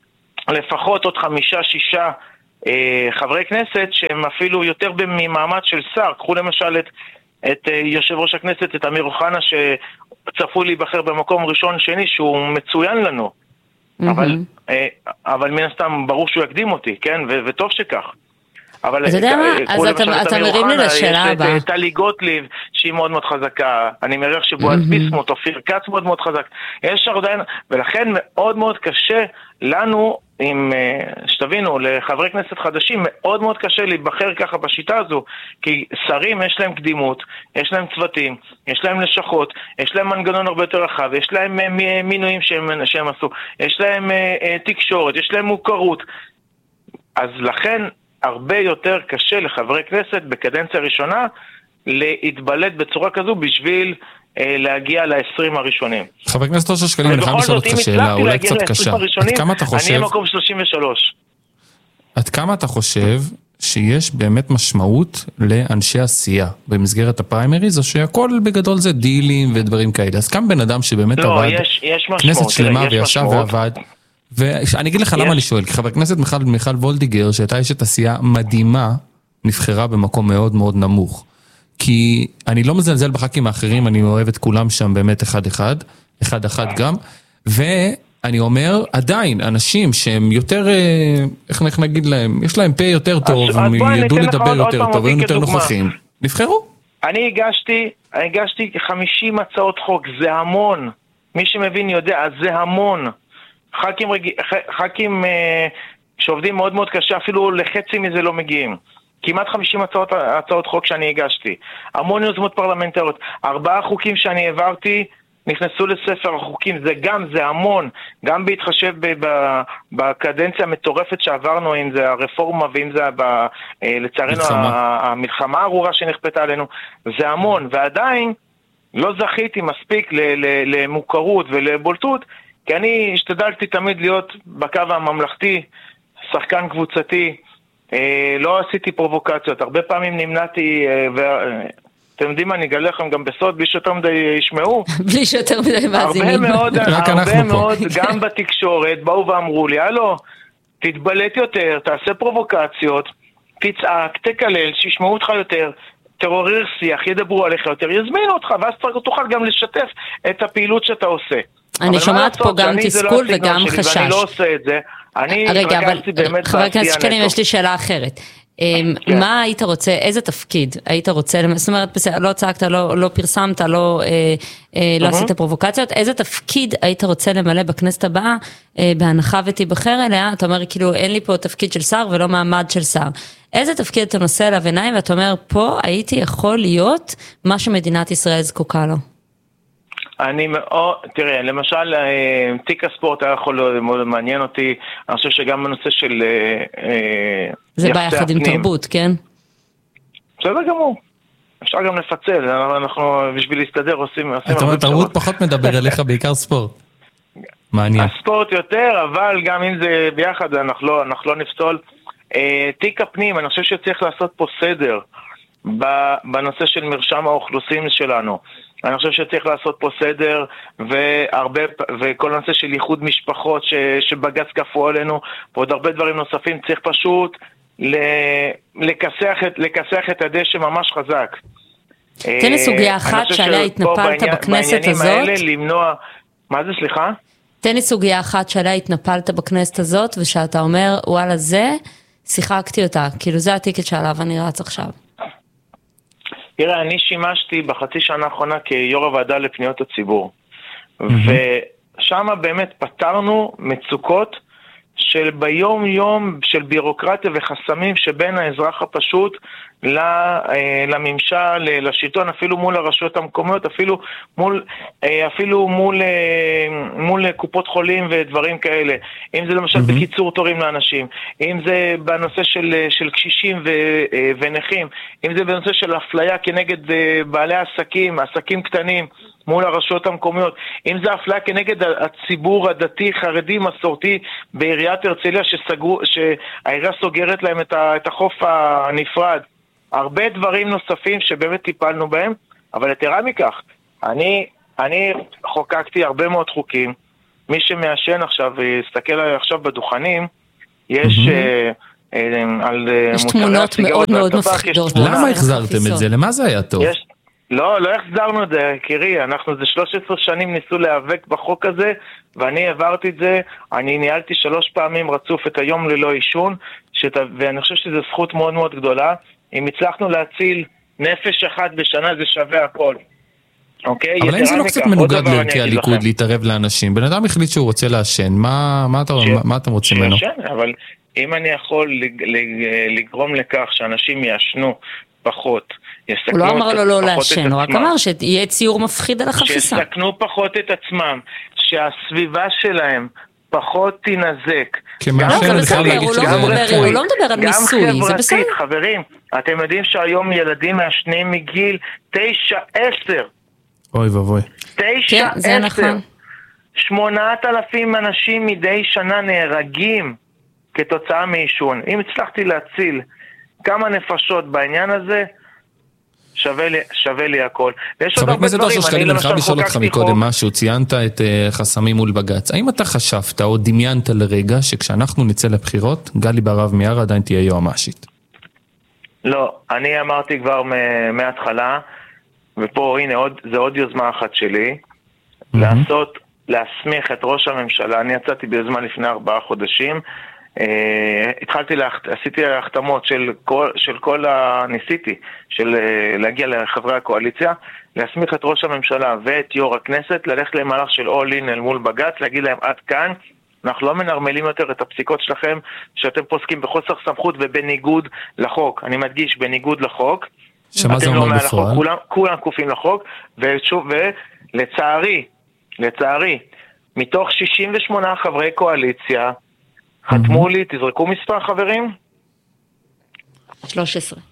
לפחות עוד חמישה, שישה אה, חברי כנסת, שהם אפילו יותר ממעמד של שר. קחו למשל את, את אה, יושב ראש הכנסת, את אמיר אוחנה, שצפוי להיבחר במקום ראשון שני, שהוא מצוין לנו. Mm-hmm. אבל, אה, אבל מן הסתם ברור שהוא יקדים אותי, כן? ו- וטוב שכך. אבל אתה יודע מה? אז אתה מרים לי לשאלה הבאה. יש את טלי גוטליב שהיא מאוד מאוד חזקה, אני מריח שבועז ביסמוט, אופיר כץ מאוד מאוד חזק, יש עדיין, ולכן מאוד מאוד קשה לנו, אם שתבינו, לחברי כנסת חדשים, מאוד מאוד קשה להיבחר ככה בשיטה הזו, כי שרים יש להם קדימות, יש להם צוותים, יש להם לשכות, יש להם מנגנון הרבה יותר רחב, יש להם מינויים שהם, שהם עשו, יש להם תקשורת, יש להם מוכרות, אז לכן הרבה יותר קשה לחברי כנסת בקדנציה ראשונה להתבלט בצורה כזו בשביל אה, להגיע ל-עשרים הראשונים. חבר כנסת אושר שקלים, אני חייב לשאול אותך שאלה, אולי קצת קשה. עד כמה אתה חושב... אני אהיה מקום שלושים ושלוש. עד כמה אתה חושב שיש באמת משמעות לאנשי עשייה במסגרת הפריימריז, או שהכל בגדול זה דילים ודברים כאלה? אז כמה בן אדם שבאמת לא, עבד יש, יש משמעות, כנסת שלמה יש וישב משמעות. ועבד, ואני אגיד לך למה אני שואל, כי חבר כנסת מיכל, מיכל וולדיגר, שהייתה אשת עשייה מדהימה, נבחרה במקום מאוד מאוד נמוך. כי אני לא מזלזל בח"כים האחרים, אני אוהב את כולם שם באמת אחד אחד, אחד אחד גם, ואני אומר, עדיין, אנשים שהם יותר, איך נגיד להם, יש להם פה יותר טוב, הם ידעו לדבר יותר טוב, הם יותר נוכחים, נבחרו. אני הגשתי, הגשתי חמישים הצעות חוק, זה המון, מי שמבין יודע, זה המון. ח"כים, רג... ח"כים אה, שעובדים מאוד מאוד קשה, אפילו לחצי מזה לא מגיעים. כמעט חמישים הצעות, הצעות חוק שאני הגשתי. המון יוזמות פרלמנטריות. ארבעה חוקים שאני העברתי נכנסו לספר החוקים. זה גם, זה המון. גם בהתחשב ב- ב- בקדנציה המטורפת שעברנו, אם זה הרפורמה ואם זה ב- לצערנו ה- המלחמה הארורה שנכפתה עלינו. זה המון. ועדיין לא זכיתי מספיק ל- ל- למוכרות ולבולטות, כי אני השתדלתי תמיד להיות בקו הממלכתי, שחקן קבוצתי, אה, לא עשיתי פרובוקציות, הרבה פעמים נמנעתי, אה, ואתם יודעים מה, אני אגלה לכם גם בסוד, בלי שיותר מדי ישמעו. בלי שיותר מדי מאזינים. הרבה מאוד, הרבה מאוד, גם בתקשורת, באו ואמרו לי, הלו, תתבלט יותר, תעשה פרובוקציות, תצעק, תקלל, שישמעו אותך יותר, תעורר שיח, ידברו עליך יותר, יזמינו אותך, ואז תוכל גם לשתף את הפעילות שאתה עושה. אני שומעת פה גם תסכול וגם חשש. ואני לא עושה את זה. אני התרכזתי באמת... חבר הכנסת שקלים, יש לי שאלה אחרת. מה היית רוצה, איזה תפקיד היית רוצה, זאת אומרת, לא צעקת, לא פרסמת, לא עשית פרובוקציות, איזה תפקיד היית רוצה למלא בכנסת הבאה, בהנחה ותיבחר אליה, אתה אומר, כאילו, אין לי פה תפקיד של שר ולא מעמד של שר. איזה תפקיד אתה נושא אליו עיניים, ואתה אומר, פה הייתי יכול להיות מה שמדינת ישראל זקוקה לו. אני מאוד, תראה, למשל, תיק הספורט היה יכול מאוד מעניין אותי, אני חושב שגם הנושא של... זה בא יחד עם תרבות, כן? בסדר גמור. אפשר גם לפצל, אנחנו בשביל להסתדר עושים... זאת אומרת, תרבות פחות מדבר אליך, בעיקר ספורט. מעניין. הספורט יותר, אבל גם אם זה ביחד, אנחנו לא נפסול. תיק הפנים, אני חושב שצריך לעשות פה סדר בנושא של מרשם האוכלוסין שלנו. אני חושב שצריך לעשות פה סדר, והרבה, וכל הנושא של ייחוד משפחות ש, שבג"ץ כפו עלינו, ועוד הרבה דברים נוספים, צריך פשוט לכסח את, לכסח את הדשא ממש חזק. תן לי סוגיה אחת שעליה התנפלת בכנסת הזאת. האלה למנוע, מה זה, סליחה? תן לי סוגיה אחת שעליה התנפלת בכנסת הזאת, ושאתה אומר, וואלה, זה, שיחקתי אותה, כאילו זה הטיקט שעליו אני רץ עכשיו. תראה, אני שימשתי בחצי שנה האחרונה כיו"ר הוועדה לפניות הציבור, mm-hmm. ושם באמת פתרנו מצוקות של ביום יום של בירוקרטיה וחסמים שבין האזרח הפשוט לממשל, לשלטון, אפילו מול הרשויות המקומיות, אפילו מול, אפילו מול, מול קופות חולים ודברים כאלה. אם זה למשל mm-hmm. בקיצור תורים לאנשים, אם זה בנושא של, של קשישים ו, ונכים, אם זה בנושא של אפליה כנגד בעלי עסקים, עסקים קטנים, מול הרשויות המקומיות, אם זה אפליה כנגד הציבור הדתי, חרדי, מסורתי, בעיריית הרצליה שסגרו, שהעירייה סוגרת להם את החוף הנפרד, הרבה דברים נוספים שבאמת טיפלנו בהם, אבל יתרה מכך, אני, אני חוקקתי הרבה מאוד חוקים, מי שמעשן עכשיו, יסתכל עכשיו בדוכנים, יש... Mm-hmm. על יש תמונות מאוד מאוד מפחידות. למה החזרתם את זה? למה זה היה טוב? יש... לא, לא החזרנו את זה, קירי, אנחנו זה שלוש עשרה שנים ניסו להיאבק בחוק הזה, ואני העברתי את זה, אני ניהלתי שלוש פעמים רצוף את היום ללא עישון, שת... ואני חושב שזו זכות מאוד מאוד גדולה, אם הצלחנו להציל נפש אחת בשנה זה שווה הכל. אוקיי? אבל אם זה לא קצת מנוגד לערכי הליכוד להתערב לאנשים, בן אדם החליט שהוא רוצה לעשן, מה, מה, אתה, ש... מה אתם רוצים ממנו? שישן, אבל אם אני יכול לגרום לכך שאנשים ישנו פחות, הוא לא אמר לו לא לעשן, הוא רק אמר שיהיה ציור מפחיד על החפיסה. שיסכנו פחות את עצמם, שהסביבה שלהם פחות תינזק. הוא לא מדבר על מיסוי, זה בסדר. חברים, אתם יודעים שהיום ילדים מהשנים מגיל תשע עשר. אוי ובוי. תשע עשר. שמונת אלפים אנשים מדי שנה נהרגים כתוצאה מעישון. אם הצלחתי להציל כמה נפשות בעניין הזה, שווה לי, שווה לי הכל. חבר הכנסת אושר שקלים, אני חייב לשאול אותך מקודם משהו, ציינת את חסמים מול בג"ץ. האם אתה חשבת או דמיינת לרגע שכשאנחנו נצא לבחירות, גלי בהרב מיארה עדיין תהיה יועמ"שית? לא, אני אמרתי כבר מההתחלה, ופה הנה עוד, זה עוד יוזמה אחת שלי, לעשות, להסמיך את ראש הממשלה. אני יצאתי ביוזמה לפני ארבעה חודשים, Uh, התחלתי, לה, עשיתי החתמות של כל, של כל ה... ניסיתי, של uh, להגיע לחברי הקואליציה, להסמיך את ראש הממשלה ואת יו"ר הכנסת, ללכת למהלך של all in אל מול בג"ץ, להגיד להם עד כאן, אנחנו לא מנרמלים יותר את הפסיקות שלכם, שאתם פוסקים בחוסר סמכות ובניגוד לחוק. אני מדגיש, בניגוד לחוק. שמה זה אומר בפועל? כולם, כולם כופים לחוק, ושוב, ולצערי, לצערי, מתוך שישים ושמונה חברי קואליציה, חתמו לי, תזרקו מספר חברים? שלוש עשרה.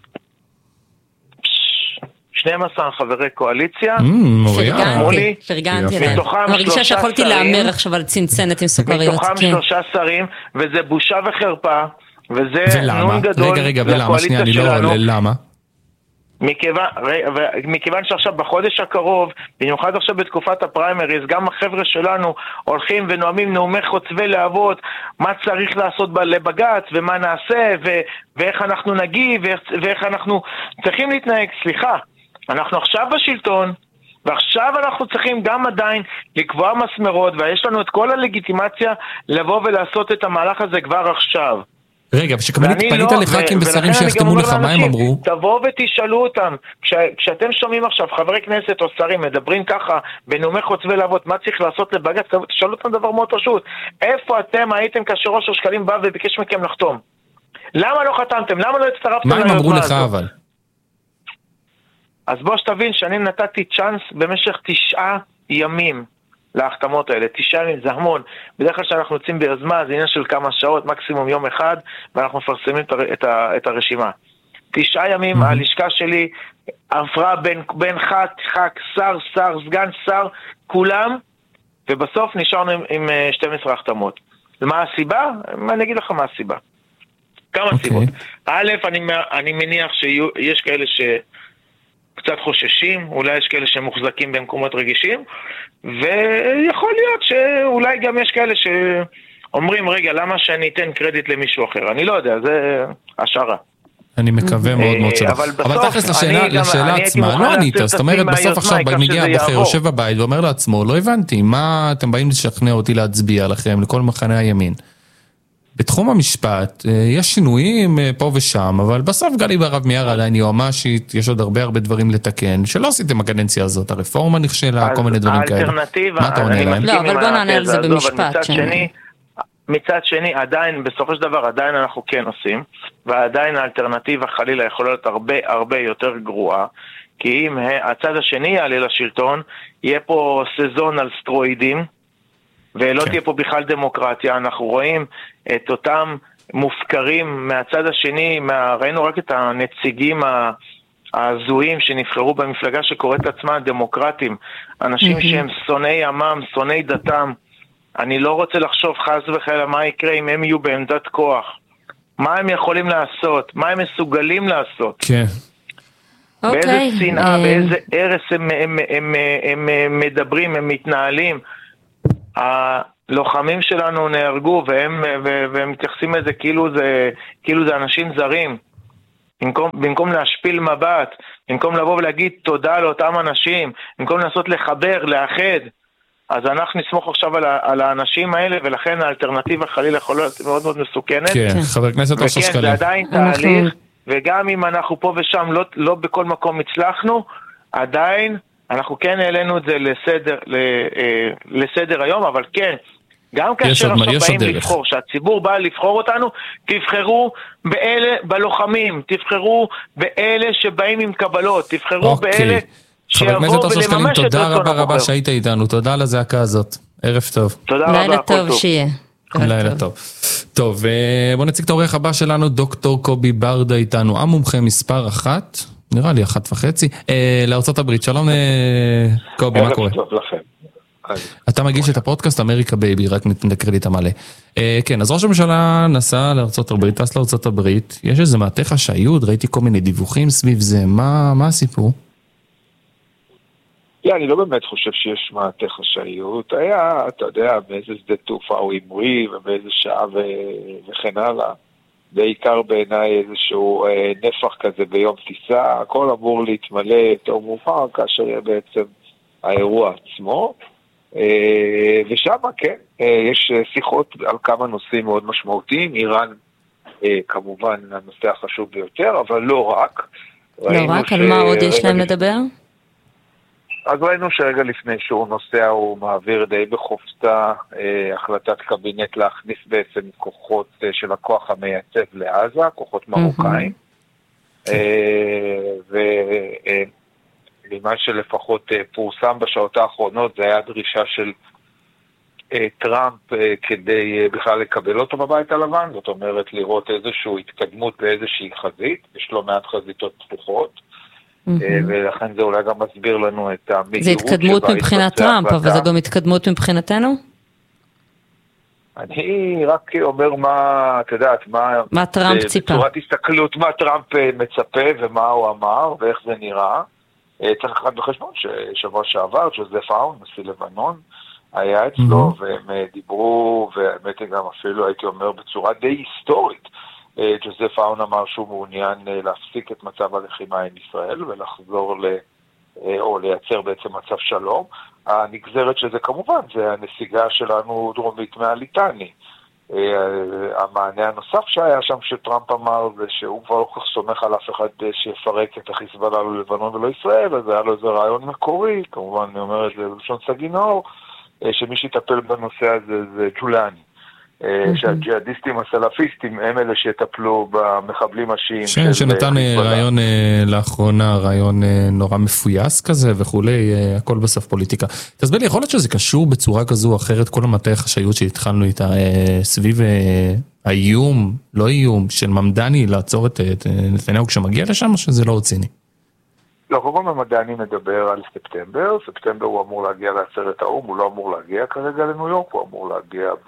שנים עשר חברי קואליציה. פרגנתי, פרגנתי. מרגישה שיכולתי לאמר עכשיו על צנצנת עם סוכריות. מתוכם שלושה שרים, וזה בושה וחרפה, וזה נון גדול לקואליציה שלנו. למה? מכיוון, מכיוון שעכשיו בחודש הקרוב, במיוחד עכשיו בתקופת הפריימריז, גם החבר'ה שלנו הולכים ונואמים נאומי חוצבי להבות, מה צריך לעשות לבג"ץ, ומה נעשה, ו- ואיך אנחנו נגיב, ואיך, ואיך אנחנו צריכים להתנהג. סליחה, אנחנו עכשיו בשלטון, ועכשיו אנחנו צריכים גם עדיין לקבוע מסמרות, ויש לנו את כל הלגיטימציה לבוא ולעשות את המהלך הזה כבר עכשיו. רגע, ושכמובן פנית לח"כים ושרים שיחתמו לך, מה הם אמרו? תבואו ותשאלו אותם, כשאתם שומעים עכשיו חברי כנסת או שרים מדברים ככה בנאומי חוצבי להבות, מה צריך לעשות לבג"ץ, תשאלו אותם דבר מאוד פשוט, איפה אתם הייתם כאשר אושר שקלים בא וביקש מכם לחתום? למה לא חתמתם? למה לא הצטרפתם? מה הם אמרו לך אבל? אז בוא שתבין שאני נתתי צ'אנס במשך תשעה ימים להחתמות האלה, תשעה ימים זה המון. בדרך כלל שאנחנו יוצאים ביוזמה זה עניין של כמה שעות, מקסימום יום אחד, ואנחנו מפרסמים את, ה, את הרשימה. תשעה ימים, הלשכה שלי עברה בין, בין ח"כ, ח"כ, שר, שר, סגן שר, כולם, ובסוף נשארנו עם, עם שתים עשרה החתמות. ומה הסיבה? אני אגיד לך מה הסיבה. כמה okay. סיבות. א', אני, אני מניח שיש כאלה ש... קצת חוששים, אולי יש כאלה שמוחזקים במקומות רגישים, ויכול להיות שאולי גם יש כאלה שאומרים, רגע, למה שאני אתן קרדיט למישהו אחר? אני לא יודע, זה השערה. אני מקווה מאוד מאוד שלך. אבל תכלס לשאלה עצמה, לא ענית, זאת אומרת, בסוף עכשיו מגיע הבוחר, יושב בבית ואומר לעצמו, לא הבנתי, מה אתם באים לשכנע אותי להצביע לכם, לכל מחנה הימין? בתחום המשפט יש שינויים פה ושם, אבל בסוף גלי בהרב מיארה עדיין יועמ"שית, יש עוד הרבה הרבה דברים לתקן, שלא עשיתם הקדנציה הזאת, הרפורמה נכשלה, כל מיני דברים כאלה. מה אתה עונה להם? לא, אבל בוא נענה על זה במשפט. מצד שני, עדיין, בסופו של דבר, עדיין אנחנו כן עושים, ועדיין האלטרנטיבה חלילה יכולה להיות הרבה הרבה יותר גרועה, כי אם הצד השני יעלה לשלטון, יהיה פה סזון על סטרואידים, ולא תהיה פה בכלל דמוקרטיה. אנחנו רואים את אותם מופקרים מהצד השני, ראינו רק את הנציגים הזויים שנבחרו במפלגה שקוראת עצמה דמוקרטים, אנשים שהם שונאי עמם, שונאי דתם. אני לא רוצה לחשוב חס וחלילה מה יקרה אם הם יהיו בעמדת כוח. מה הם יכולים לעשות? מה הם מסוגלים לעשות? כן. באיזה שנאה, באיזה ערס הם, הם, הם, הם, הם מדברים, הם מתנהלים. הלוחמים שלנו נהרגו והם, והם מתייחסים לזה כאילו זה, כאילו זה אנשים זרים. במקום, במקום להשפיל מבט, במקום לבוא ולהגיד תודה לאותם אנשים, במקום לנסות לחבר, לאחד, אז אנחנו נסמוך עכשיו על, על האנשים האלה, ולכן האלטרנטיבה חלילה יכולה להיות מאוד מאוד מסוכנת. כן, חבר הכנסת אושר שקלים. וכן, זה עדיין תהליך, וגם אם אנחנו פה ושם לא, לא בכל מקום הצלחנו, עדיין אנחנו כן העלינו את זה לסדר, לסדר היום, אבל כן, גם כאשר עכשיו באים לבחור, שהציבור בא לבחור אותנו, תבחרו באלה, בלוחמים, תבחרו באלה שבאים עם קבלות, תבחרו באלה חבר הכנסת אושר שקלים, תודה רבה רבה שהיית איתנו, תודה על הזעקה הזאת, ערב טוב. תודה רבה, לילה טוב שיהיה. לילה טוב. טוב, בוא נציג את האורח הבא שלנו, דוקטור קובי ברדה איתנו, המומחה מספר אחת, נראה לי אחת וחצי, לארצות הברית. שלום קובי, מה קורה? ערב טוב לכם. אתה מגיש את הפודקאסט אמריקה בייבי, רק נקרא לי את המלא. כן, אז ראש הממשלה נסע לארצות הברית, טס לארצות הברית, יש איזה מעטה חשאיות, ראיתי כל מיני דיווחים סביב זה, מה הסיפור? לא, אני לא באמת חושב שיש מעטה חשאיות, היה, אתה יודע, באיזה שדה תעופה הוא אמרי, ובאיזה שעה וכן הלאה, בעיקר בעיניי איזשהו נפח כזה ביום טיסה, הכל אמור להתמלא יותר מאוחר, כאשר יהיה בעצם האירוע עצמו, ושם כן, יש שיחות על כמה נושאים מאוד משמעותיים, איראן כמובן הנושא החשוב ביותר, אבל לא רק. לא רק, על מה עוד יש להם לדבר? אז ראינו שרגע לפני שהוא נוסע הוא מעביר די בחופצה החלטת קבינט להכניס בעצם כוחות של הכוח המייצב לעזה, כוחות מרוקאים, ומה שלפחות פורסם בשעות האחרונות זה היה דרישה של טראמפ כדי בכלל לקבל אותו בבית הלבן, זאת אומרת לראות איזושהי התקדמות באיזושהי חזית, יש לו מעט חזיתות פתוחות, ולכן זה אולי גם מסביר לנו את המהירות. זה התקדמות מבחינת טראמפ, אבל זה גם התקדמות מבחינתנו? אני רק אומר מה, את יודעת, מה... מה טראמפ ציפה. בצורת הסתכלות, מה טראמפ מצפה ומה הוא אמר ואיך זה נראה. צריך לקחת בחשבון ששבוע שעבר, ג'וזף אאון, נשיא לבנון, היה אצלו, והם דיברו, והאמת גם אפילו הייתי אומר בצורה די היסטורית, ג'וזף אאון אמר שהוא מעוניין להפסיק את מצב הלחימה עם ישראל ולחזור ל... או לייצר בעצם מצב שלום. הנגזרת שזה כמובן, זה הנסיגה שלנו דרומית מהליטני. המענה הנוסף שהיה שם שטראמפ אמר זה שהוא כבר לא כל כך סומך על אף אחד שיפרק את החיזבאללה ללבנון ולא ישראל, אז היה לו איזה רעיון מקורי, כמובן אני אומר את זה בלשון סגינור, שמי שיטפל בנושא הזה זה ג'ולני. שהג'יהאדיסטים הסלאפיסטים הם אלה שיטפלו במחבלים השיעים. כן, שנתן רעיון לאחרונה, רעיון נורא מפויס כזה וכולי, הכל בסוף פוליטיקה. תסביר לי, יכול להיות שזה קשור בצורה כזו או אחרת, כל המטה החשאיות שהתחלנו איתה סביב האיום, לא איום, של ממדני לעצור את נתניהו כשמגיע לשם, או שזה לא רציני? לא, כל ממדני מדבר על ספטמבר, ספטמבר הוא אמור להגיע לעצרת האום, הוא לא אמור להגיע כרגע לניו יורק, הוא אמור להגיע ב...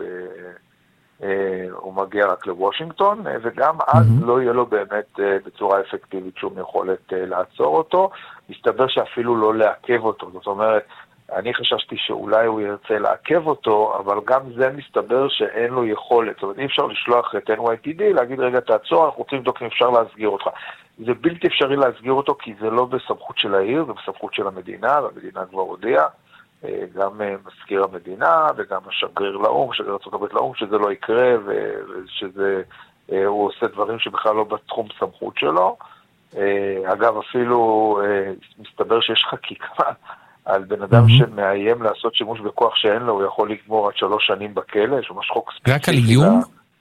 הוא מגיע רק לוושינגטון, וגם אז לא יהיה לו באמת בצורה אפקטיבית שום יכולת לעצור אותו, מסתבר שאפילו לא לעכב אותו, זאת אומרת, אני חששתי שאולי הוא ירצה לעכב אותו, אבל גם זה מסתבר שאין לו יכולת, זאת אומרת, אי אפשר לשלוח את אן וואי פי די, להגיד רגע תעצור, אנחנו רוצים לבדוק אם אפשר להסגיר אותך. זה בלתי אפשרי להסגיר אותו, כי זה לא בסמכות של העיר, זה בסמכות של המדינה, והמדינה כבר הודיעה, גם מזכיר המדינה וגם השגריר לאום, שגריר ארצות הברית לאום, שזה לא יקרה ושזה, הוא עושה דברים שבכלל לא בתחום סמכות שלו. אגב, אפילו מסתבר שיש חקיקה על בן אדם שמאיים לעשות שימוש בכוח שאין לו, הוא יכול לגמור עד שלוש שנים בכלא, יש ממש חוק ספציפי. רק על איום?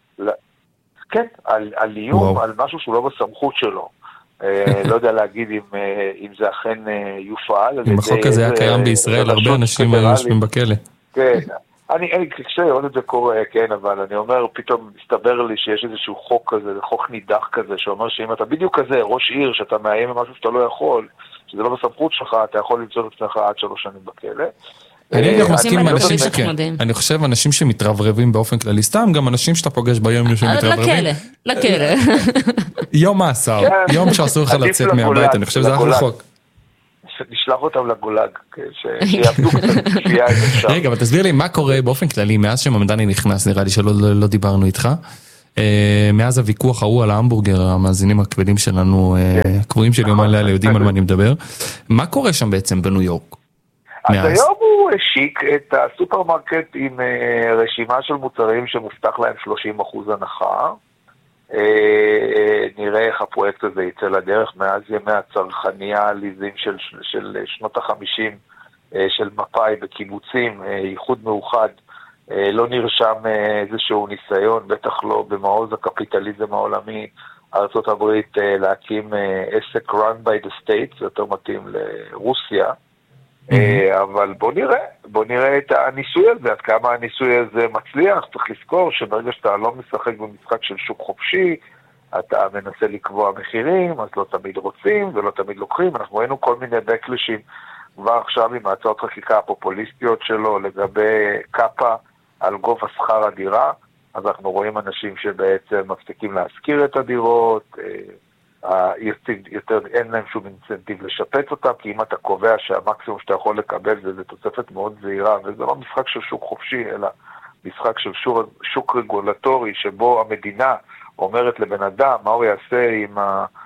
כן, על איום, על משהו שהוא לא בסמכות שלו. לא יודע להגיד אם זה אכן יופעל. אם החוק הזה היה קיים בישראל, הרבה אנשים היו יושבים בכלא. כן, אני, אני קשה לראות את זה קורה, כן, אבל אני אומר, פתאום מסתבר לי שיש איזשהו חוק כזה, חוק נידח כזה, שאומר שאם אתה בדיוק כזה, ראש עיר, שאתה מאיים במשהו שאתה לא יכול, שזה לא בסמכות שלך, אתה יכול למצוא את עצמך עד שלוש שנים בכלא. אני גם מסכים עם אנשים שכן, אני חושב אנשים שמתרברבים באופן כללי, סתם גם אנשים שאתה פוגש ביום שמתרברבים. לכלא, לכלא. יום מאסר, יום שאסור לך לצאת מהבית, אני חושב שזה אחלה חוק. נשלח אותם לגולג, שיעבדו קצת כפייה אם אפשר. רגע, אבל תסביר לי מה קורה באופן כללי, מאז שממדני נכנס, נראה לי שלא דיברנו איתך, מאז הוויכוח ההוא על ההמבורגר, המאזינים הכבדים שלנו, הקבועים של יומן לילה, יודעים על מה אני מדבר, מה קורה שם בעצם בניו יורק? אז היום הוא השיק את הסופרמרקט עם רשימה של מוצרים שמובטח להם שלושים אחוז הנחה, נראה איך הפרויקט הזה יצא לדרך מאז ימי הצרכניה העליזים של, של שנות החמישים של מפאי בקיבוצים, ייחוד מאוחד, לא נרשם איזשהו ניסיון, בטח לא במעוז הקפיטליזם העולמי, ארצות הברית להקים עסק run by the states, זה יותר מתאים לרוסיה, אבל בוא נראה, בוא נראה את הניסוי הזה, עד כמה הניסוי הזה מצליח. צריך לזכור שברגע שאתה לא משחק במשחק של שוק חופשי, אתה מנסה לקבוע מחירים, אז לא תמיד רוצים ולא תמיד לוקחים. אנחנו ראינו כל מיני בקלשים כבר עכשיו עם ההצעות חקיקה הפופוליסטיות שלו לגבי קאפה על גובה שכר הדירה, אז אנחנו רואים אנשים שבעצם מפסיקים להשכיר את הדירות, יותר, אין להם שום אינסנטיב לשפץ אותם, כי אם אתה קובע שהמקסימום שאתה יכול לקבל זה, זה תוספת מאוד זהירה, וזה לא משחק של שוק חופשי, אלא משחק של שוק, שוק רגולטורי, שבו המדינה אומרת לבן אדם מה הוא יעשה עם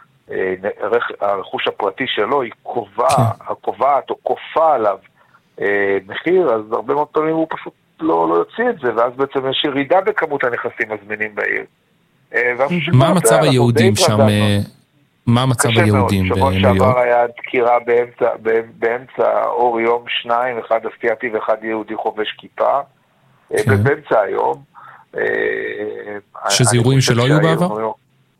הרכוש הפרטי שלו, היא קובעת, קובעת או כופה עליו מחיר, אז הרבה מאוד פעמים הוא פשוט לא, לא יוציא את זה, ואז בעצם יש ירידה בכמות הנכסים הזמינים בעיר. מה המצב היהודים שם? מה המצב היהודים בניו יורק? שבוע שעבר היה דקירה באמצע, באמצע אור יום, שניים, אחד אסייתי ואחד יהודי חובש כיפה, באמצע היום. שזה אירועים שלא היו בעבר?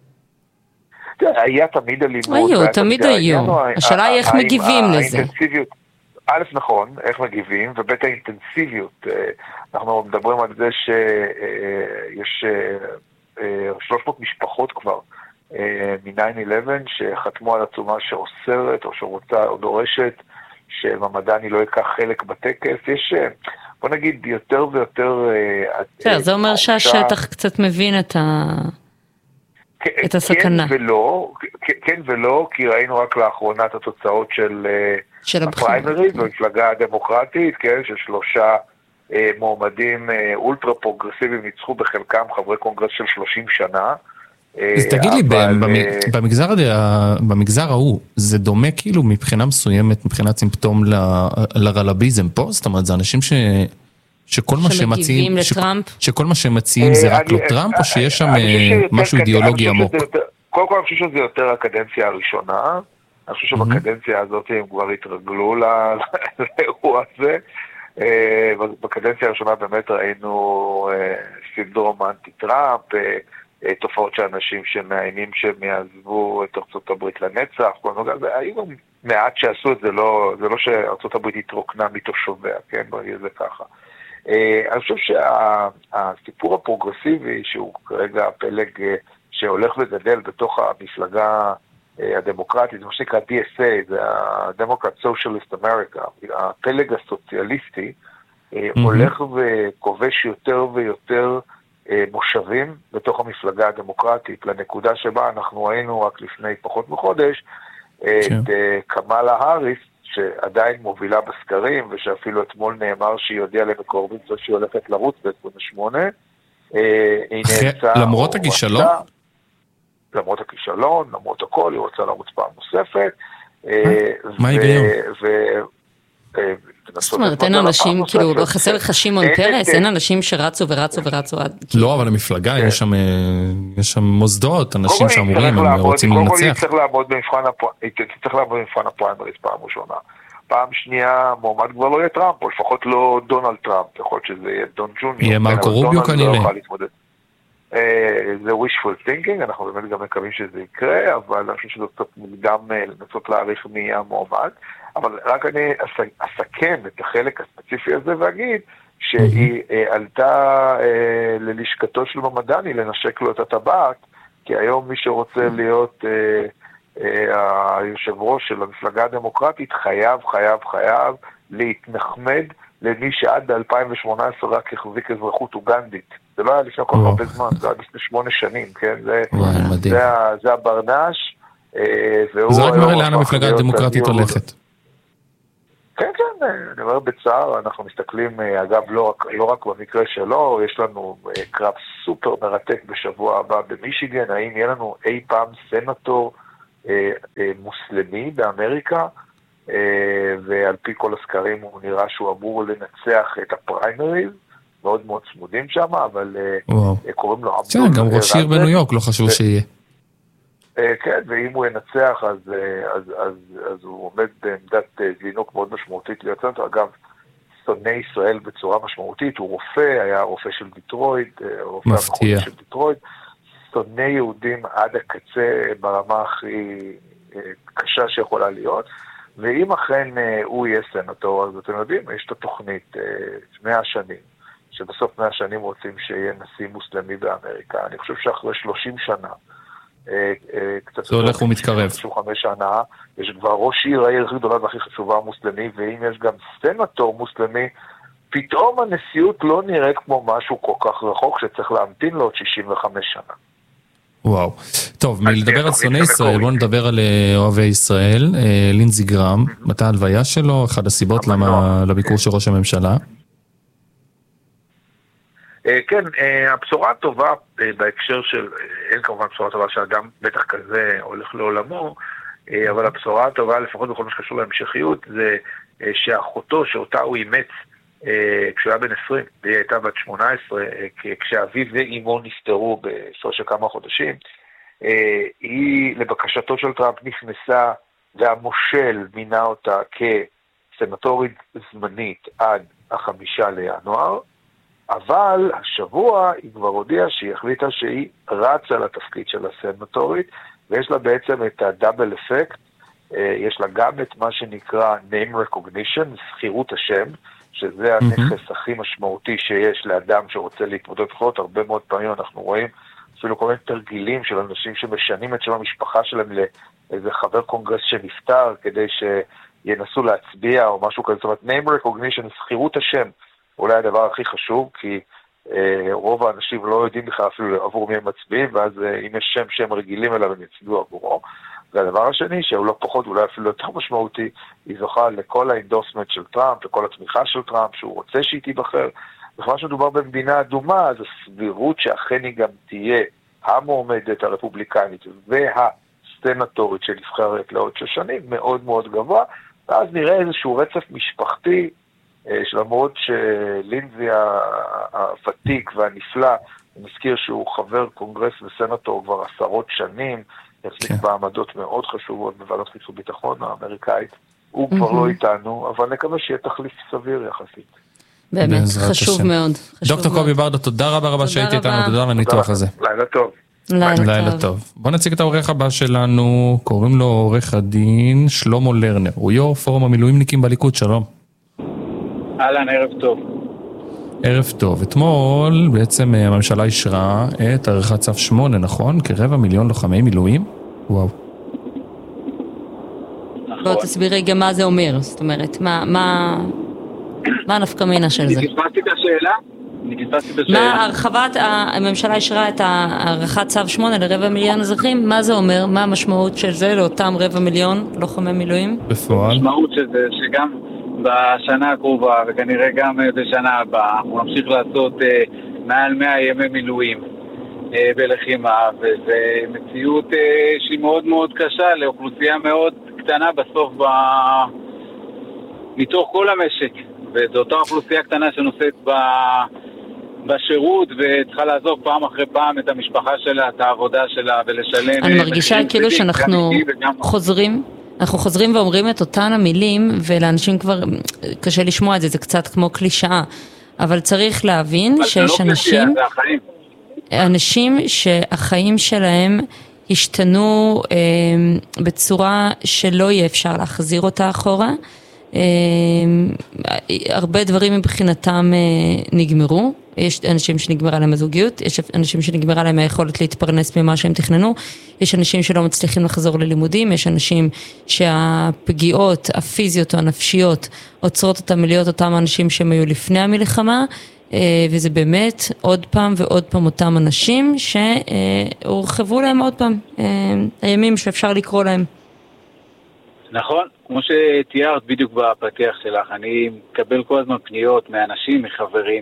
היה תמיד אלימות. היו, תמיד היו. השאלה היא איך מגיבים לזה. א', נכון, איך מגיבים, ובית האינטנסיביות. אנחנו מדברים על זה שיש שלוש מאות משפחות כבר מ-תשע אחת עשרה שחתמו על עצומה שאוסרת או שרוצה או דורשת שממדני לא ייקח חלק בטקס. יש, בוא נגיד, יותר ויותר... זה אומר שהשטח קצת מבין את ה... את הסכנה. כן ולא, כן ולא, כי ראינו רק לאחרונה את התוצאות של, של הפריימריז, במפלגה הדמוקרטית, כן, של שלושה אה, מועמדים אה, אולטרה פרוגרסיביים ניצחו בחלקם חברי קונגרס של שלושים שנה. אז אה, תגיד אבל... לי, במגזר, במגזר ההוא, זה דומה כאילו מבחינה מסוימת, מבחינת סימפטום ל, לרלביזם פה? זאת אומרת, זה אנשים ש... שכל מה שמציעים, שכל מה שמציעים זה רק לא טראמפ, או שיש שם משהו אידיאולוגי עמוק? קודם כל אני חושב שזה יותר הקדנציה הראשונה, אני חושב שבקדנציה הזאת הם כבר התרגלו לאירוע הזה, בקדנציה הראשונה באמת ראינו סינדרום אנטי-טראמפ, תופעות של אנשים שמאיימים שהם יעזבו את ארצות הברית לנצח, היו מעט שעשו את זה, לא שארצות הברית התרוקנה מתושוביה, כן, ברגע זה ככה. אני חושב שהסיפור הפרוגרסיבי, שהוא כרגע הפלג שהולך וגדל בתוך המפלגה הדמוקרטית, זה מה שנקרא די אס איי, זה ה-Democrat Socialist America, הפלג הסוציאליסטי, הולך וכובש יותר ויותר מושבים בתוך המפלגה הדמוקרטית, לנקודה שבה אנחנו ראינו רק לפני פחות מחודש, את קמאלה האריס, שעדיין מובילה בסקרים, ושאפילו אתמול נאמר שהיא יודעה למקורבים שהיא הולכת לרוץ ב-עשרים ושמונה. למרות הכישלון? למרות הכישלון, למרות הכל, היא רוצה לרוץ פעם נוספת. מה ההיגיון? זאת אומרת, אין אנשים, כאילו, לא חסר לך שמעון פרס, אין אנשים שרצו ורצו ורצו עד... לא, אבל המפלגה, יש שם מוסדות, אנשים שאמורים, הם רוצים לנצח. קודם כל, היא צריך לעמוד במבחן הפריימריז פעם ראשונה. פעם שנייה, מועמד כבר לא יהיה טראמפ, או לפחות לא דונלד טראמפ, יכול להיות שזה יהיה דון ג'וניור. יהיה מרקו רוביו כנראה. זה wishful thinking, אנחנו באמת גם מקווים שזה יקרה, אבל אני חושב שזה קצת מוקדם לנסות להעריך מי יהיה המועמד. אבל רק אני אסכם את החלק הספציפי הזה ואגיד שהיא עלתה ללשכתו של ממדני לנשק לו את הטבעת, כי היום מי שרוצה להיות היושב ראש של המפלגה הדמוקרטית חייב, חייב, חייב להתנחמד למי שעד ב-אלפיים ושמונה עשרה רק החזיק אזרחות אוגנדית. זה לא היה לפני כל הרבה זמן, זה היה לפני שמונה שנים, כן? זה הברנש. זה רק מראה לאן המפלגה הדמוקרטית הולכת. כן, כן, אני אומר בצער, אנחנו מסתכלים, אגב, לא רק, לא רק במקרה שלו, יש לנו קרב סופר מרתק בשבוע הבא במישיגן, האם יהיה לנו אי פעם סנטור אה, אה, מוסלמי באמריקה, אה, ועל פי כל הסקרים הוא נראה שהוא אמור לנצח את הפריימריז, מאוד מאוד צמודים שם, אבל אה, קוראים לו עבדול. כן, גם ראש עיר בניו יורק לא חשוב ו... שיהיה. כן, ואם הוא ינצח, אז, אז, אז, אז הוא עומד בעמדת זינוק מאוד משמעותית להיות סנטור. אגב, שונא ישראל בצורה משמעותית, הוא רופא, היה רופא של דיטרויט, רופא המחוץ של דיטרויט, שונא יהודים עד הקצה ברמה הכי קשה שיכולה להיות, ואם אכן הוא יהיה סנטור, אז אתם יודעים, יש את התוכנית מאה שנים, שבסוף מאה שנים רוצים שיהיה נשיא מוסלמי באמריקה. אני חושב שאחרי שלושים שנה, זה הולך ומתקרב. חמש שנה, יש כבר ראש עיר, העיר הכי גדולה והכי חשובה מוסלמי, ואם יש גם סנטור מוסלמי, פתאום הנשיאות לא נראית כמו משהו כל כך רחוק, שצריך להמתין לו עוד שישים וחמש שנה. וואו. טוב, מלדבר על שונאי ישראל, בואו נדבר על אוהבי ישראל. לינזי גרם, מתי ההלוויה שלו? אחד הסיבות לביקור של ראש הממשלה? כן, הבשורה הטובה בהקשר של, אין כמובן בשורה טובה שאדם בטח כזה הולך לעולמו, אבל הבשורה הטובה לפחות בכל מה שקשור להמשכיות זה שאחותו שאותה הוא אימץ כשהוא היה בן עשרים והיא הייתה בת שמונה עשרה, כשאביו ואימו נפטרו בסוף של כמה חודשים, היא לבקשתו של טראמפ נכנסה והמושל מינה אותה כסנטורית זמנית עד החמישה לינואר, אבל השבוע היא כבר הודיעה שהיא החליטה שהיא רצה לתפקיד של הסנטורית, ויש לה בעצם את הדאבל אפקט, יש לה גם את מה שנקרא name recognition, זכירות השם, שזה הנכס הכי משמעותי שיש לאדם שרוצה להתמודד בחירות. הרבה מאוד פעמים אנחנו רואים אפילו כל מיני תרגילים של אנשים שמשנים את שם המשפחה שלהם לאיזה חבר קונגרס שנפטר, כדי שינסו להצביע או משהו כזה. זאת אומרת, name recognition, זכירות השם, אולי הדבר הכי חשוב, כי אה, רוב האנשים לא יודעים בכלל אפילו עבור מי הם מצביעים, ואז אה, אם יש שם שהם רגילים אליו, הם יצביעו עבורו. והדבר השני, שהוא לא פחות, אולי אפילו יותר משמעותי, היא זוכה לכל האינדוסמנט של טראמפ, לכל התמיכה של טראמפ, שהוא רוצה שהיא תיבחר. וכמה שמדובר במדינה אדומה, אז הסבירות שאכן היא גם תהיה המועמדת הרפובליקנית והסנטורית שנבחרת לעוד שש שנים, מאוד מאוד גבוה, ואז נראה איזשהו רצף משפחתי, שלמרות שלינזי הוותיק והנפלא, הוא מזכיר שהוא חבר קונגרס וסנטור כבר עשרות שנים, יחזיק בעמדות מאוד חשובות בוועדת חוץ וביטחון האמריקאית, הוא כבר לא איתנו, אבל נקווה שיהיה תחליף סביר יחסית. באמת, חשוב מאוד. דוקטור קובי ברדה, תודה רבה רבה שהייתי איתנו, תודה על הניתוח הזה. לילה טוב. לילה טוב. בוא נציג את העורך הבא שלנו, קוראים לו עורך הדין שלמה לרנר, הוא יו"ר פורום המילואימניקים בליכוד, שלום. אהלן, ערב טוב. ערב טוב. אתמול בעצם הממשלה אישרה את עריכת צו שמונה, נכון? כרבע מיליון לוחמי מילואים? וואו. נכון. בוא תסבירי גם מה זה אומר, זאת אומרת, מה, מה, מה הנפקא מינה של זה? אני קיבלתי את השאלה? אני קיבלתי את השאלה. מה הרחבת, הממשלה אישרה את העריכת צו שמונה לרבע מיליון אזרחים, מה זה אומר? מה המשמעות של זה לאותם רבע מיליון לוחמי מילואים? בפועל? המשמעות של זה שגם בשנה הקרובה, וכנראה גם בשנה הבאה, אנחנו נמשיך לעשות אה, מעל מאה ימי מילואים אה, בלחימה, וזו מציאות אה, שהיא מאוד מאוד קשה לאוכלוסייה מאוד קטנה בסוף ב... מתוך כל המשק, וזו אותה אוכלוסייה קטנה שנושאת ב... בשירות, וצריכה לעזוב פעם אחרי פעם את המשפחה שלה, את העבודה שלה, ולשלם... אני מרגישה כאילו שאנחנו חוזרים... אנחנו חוזרים ואומרים את אותן המילים, ולאנשים כבר קשה לשמוע את זה, זה קצת כמו קלישאה, אבל צריך להבין שיש אנשים, אנשים שהחיים שלהם השתנו אה, בצורה שלא יהיה אפשר להחזיר אותה אחורה, הרבה דברים מבחינתם נגמרו, יש אנשים שנגמרה להם הזוגיות, יש אנשים שנגמרה להם היכולת להתפרנס ממה שהם תכננו, יש אנשים שלא מצליחים לחזור ללימודים, יש אנשים שהפגיעות הפיזיות או הנפשיות עוצרות אותם מלהיות אותם אנשים שהם היו לפני המלחמה, וזה באמת עוד פעם ועוד פעם אותם אנשים שהורחבו להם עוד פעם הימים שאפשר לקרוא להם. נכון, כמו שתיארת בדיוק בפתיח שלך, אני מקבל כל הזמן פניות מאנשים, מחברים,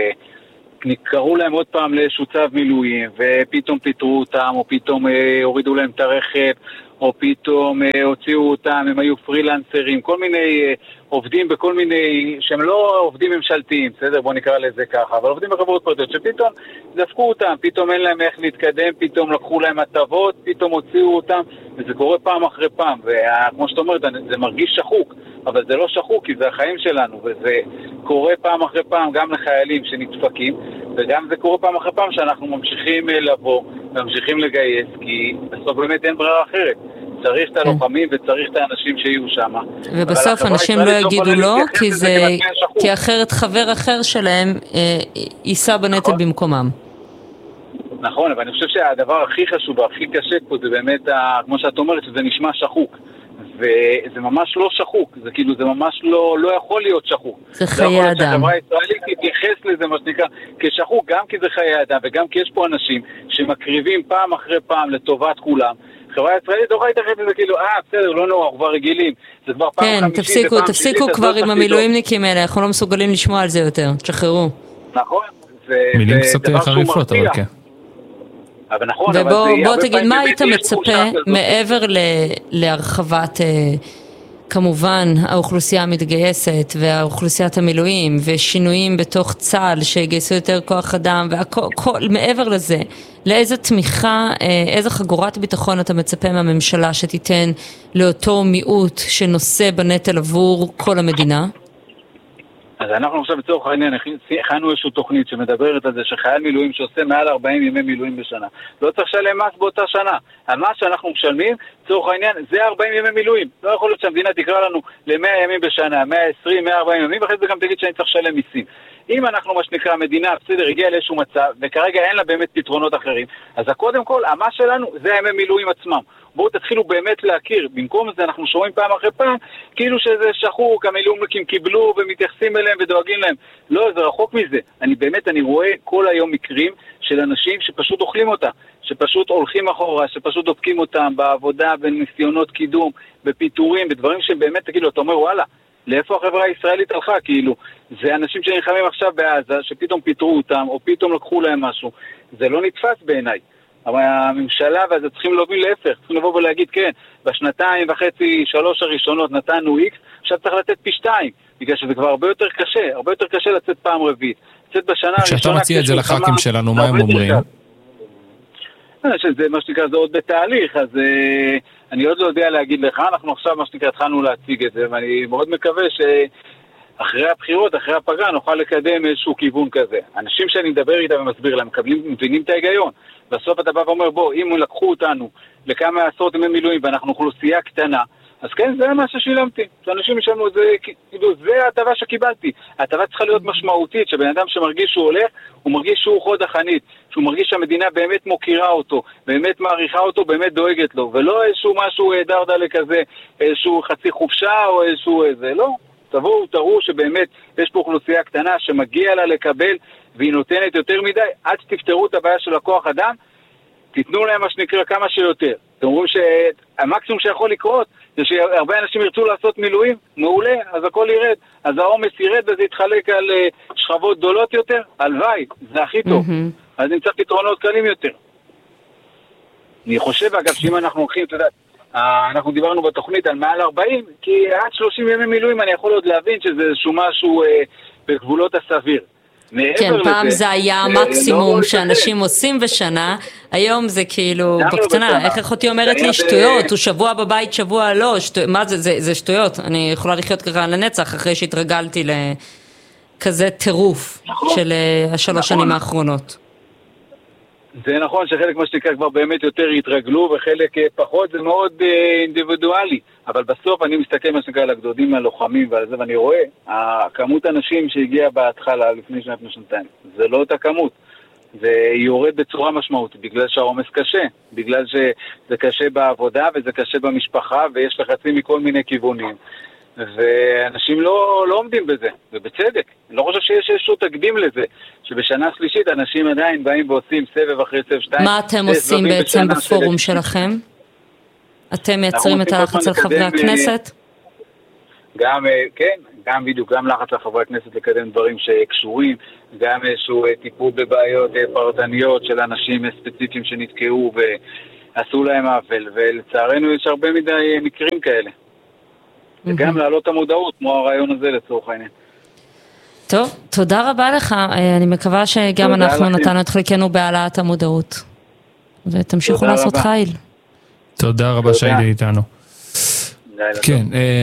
שקראו להם עוד פעם לאיזשהו צו מילואים, ופתאום פיתרו אותם, או פתאום אה, הורידו להם את הרכב, או פתאום אה, הוציאו אותם, הם היו פרילנסרים, כל מיני אה, עובדים בכל מיני, שהם לא עובדים ממשלתיים, בסדר? בוא נקרא לזה ככה, אבל עובדים בחברות פרטיות, שפתאום דפקו אותם, פתאום אין להם איך להתקדם, פתאום לקחו להם הטבות, פתאום הוציאו אותם, וזה קורה פעם אחרי פעם, וכמו שאת אומרת, זה מרגיש שחוק, אבל זה לא שחוק, כי זה החיים שלנו, וזה קורה פעם אחרי פעם גם לחיילים שנדפקים, וגם זה קורה פעם אחרי פעם שאנחנו ממשיכים לבוא, ממשיכים לגייס, כי בסוף באמת אין ברירה אחרת. צריך את הלוחמים וצריך את האנשים שיהיו שם. ובסוף אנשים לא יגידו לא, כי זה, כי אחרת חבר אחר שלהם יישא בנטל במקומם. נכון, אבל אני חושב שהדבר הכי חשוב והכי קשה פה זה באמת, כמו שאת אומרת, שזה נשמע שחוק. וזה ממש לא שחוק, זה כאילו, זה ממש לא, לא יכול להיות שחוק. זה חיי אדם. החברה הישראלית תתייחס לזה, מה שנקרא, כשחוק, גם כי זה חיי אדם, וגם כי יש פה אנשים שמקריבים פעם אחרי פעם לטובת כולם. חברה הישראלית לא יכולה להתייחס לזה כאילו, אה, בסדר, לא נורא, כבר רגילים. זה כבר פעם כן, חמישית, תפסיקו, תפסיקו כבר עם המילואימניקים האלה, אנחנו לא מסוגלים לשמוע על זה יותר, תשחררו. נכון. מילים קצת חריפות, אבל כן. אבל נכון, ובוא תגיד, מה היית מצפה מעבר להרחבת, כמובן, האוכלוסייה המתגייסת והאוכלוסיית המילואים ושינויים בתוך צה"ל שיגייסו יותר כוח אדם והכל, מעבר לזה, לאיזה תמיכה, איזה חגורת ביטחון אתה מצפה מהממשלה שתיתן לאותו מיעוט שנושא בנטל עבור כל המדינה? אז אנחנו עכשיו בצורך העניין, הכנו איזושהי תוכנית שמדברת על זה שחייל מילואים שעושה מעל ארבעים ימי מילואים בשנה, לא צריך לשלם מס באותה שנה. על מה שאנחנו משלמים, צורך העניין, זה ארבעים ימי מילואים. לא יכול להיות שהמדינה תקרא לנו ל-מאה ימים בשנה, מאה ועשרים, מאה וארבעים ימים, ואחרי זה גם תגיד שאני צריך לשלם מיסים. אם אנחנו, מה שנקרא, המדינה, בסדר, הגיעה לאיזשהו מצב, וכרגע אין לה באמת פתרונות אחרים, אז קודם כל, המה שלנו זה הימי מילואים עצמם. בואו תתחילו באמת להכיר. במקום זה אנחנו שומעים פעם אחרי פעם, כאילו שזה שחוק, המילואימניקים קיבלו ומתייחסים אליהם ודואגים להם. לא, זה רחוק מזה. אני באמת, אני רואה כל היום מקרים של אנשים שפשוט אוכלים אותה, שפשוט הולכים אחורה, שפשוט דופקים אותם בעבודה, בניסיונות קידום, בפיתורים, בדברים שבאמת, תגידו, אתה אומר, וואלה, לאיפה החברה הישראלית הלכה? כאילו, זה אנשים שנלחמים עכשיו בעזה, שפתאום פיתרו אותם, או פתאום לקחו להם משהו. זה לא נתפס בעיניי. אבל הממשלה וזה צריכים להוביל להפך, צריכים לבוא ולהגיד כן, בשנתיים וחצי, שלוש הראשונות נתנו איקס, עכשיו צריך לתת פי שתיים, בגלל שזה כבר הרבה יותר קשה, הרבה יותר קשה לצאת פעם רביעית. לצאת בשנה הראשונה... כשאתה מציע את זה לח"כים שלנו, מה הם אומרים? שזה מה שנקרא, זה עוד בתהליך, אז אני עוד לא יודע להגיד לך, אנחנו עכשיו מה שנקרא התחלנו להציג את זה, ואני מאוד מקווה ש... אחרי הבחירות, אחרי הפגרה, נוכל לקדם איזשהו כיוון כזה. אנשים שאני מדבר איתם ומסביר להם, מקבלים, מבינים את ההיגיון. בסוף אתה בא ואומר, בוא, אם לקחו אותנו לכמה עשרות ימי מילואים ואנחנו אוכלוסייה קטנה, אז כן, זה מה ששילמתי. אנשים ישלמו, זה, כאילו, זה ההטבה שקיבלתי. ההטבה צריכה להיות משמעותית, שבן אדם שמרגיש שהוא הולך, הוא מרגיש שהוא חוד החנית, שהוא מרגיש שהמדינה באמת מוקירה אותו, באמת מעריכה אותו, באמת דואגת לו, ולא איזשהו משהו דרדלה כזה, איזשהו חצי חופשה או איזשהו איזה, לא. תבואו, תראו שבאמת יש פה אוכלוסייה קטנה שמגיע לה לקבל והיא נותנת יותר מדי, עד שתפתרו את הבעיה של הכוח אדם, תיתנו להם מה שנקרא כמה שיותר. אתם אומרים שהמקסימום שיכול לקרות זה שהרבה אנשים ירצו לעשות מילואים, מעולה, אז הכל ירד, אז העומס ירד וזה יתחלק על שכבות גדולות יותר, הלוואי, זה הכי טוב. Mm-hmm. אז נמצא פתרונות קלים יותר. אני חושב אגב שאם אנחנו הולכים, אתה יודע, אנחנו דיברנו בתוכנית על מעל ארבעים, כי עד שלושים ימי מילואים אני יכול עוד להבין שזה איזשהו משהו אה, בגבולות הסביר. כן, פעם זה היה המקסימום שאנשים עושים בשנה, היום זה כאילו בקטנה, איך אחותי אומרת לי שטויות, הוא שבוע בבית, שבוע לא, מה זה, זה שטויות, אני יכולה לחיות ככה לנצח אחרי שהתרגלתי לכזה טירוף של השלוש שנים האחרונות. זה נכון שחלק מה שנקרא כבר באמת יותר התרגלו וחלק פחות, זה מאוד אינדיבידואלי. אבל בסוף אני מסתכל מה שנקרא על הגדודים הלוחמים ועל זה, ואני רואה, הכמות האנשים שהגיעה בהתחלה לפני שנת שנתיים, זה לא אותה כמות. והיא יורד בצורה משמעותית, בגלל שהעומס קשה, בגלל שזה קשה בעבודה וזה קשה במשפחה, ויש לחצים מכל מיני כיוונים. ואנשים לא, לא עומדים בזה, ובצדק. אני לא חושב שיש איזשהו תקדים לזה, שבשנה שלישית אנשים עדיין באים ועושים סבב אחרי סבב שתיים. מה אתם עושים בעצם בפורום שלכם? אתם מייצרים את הלחץ על חברי הכנסת? גם, כן, גם בדיוק, גם לחץ על חברי הכנסת לקדם דברים שקשורים, גם איזשהו טיפול בבעיות פרטניות של אנשים ספציפיים שנתקעו ועשו להם עוול, ולצערנו יש הרבה מדי מקרים כאלה. וגם להעלות את המודעות, כמו הרעיון הזה לצורך העניין. טוב, תודה רבה לך, אני מקווה שגם אנחנו נתנו את חלקנו בהעלאת המודעות, ותמשיכו לעשות חיל. תודה רבה שהיית איתנו. כן.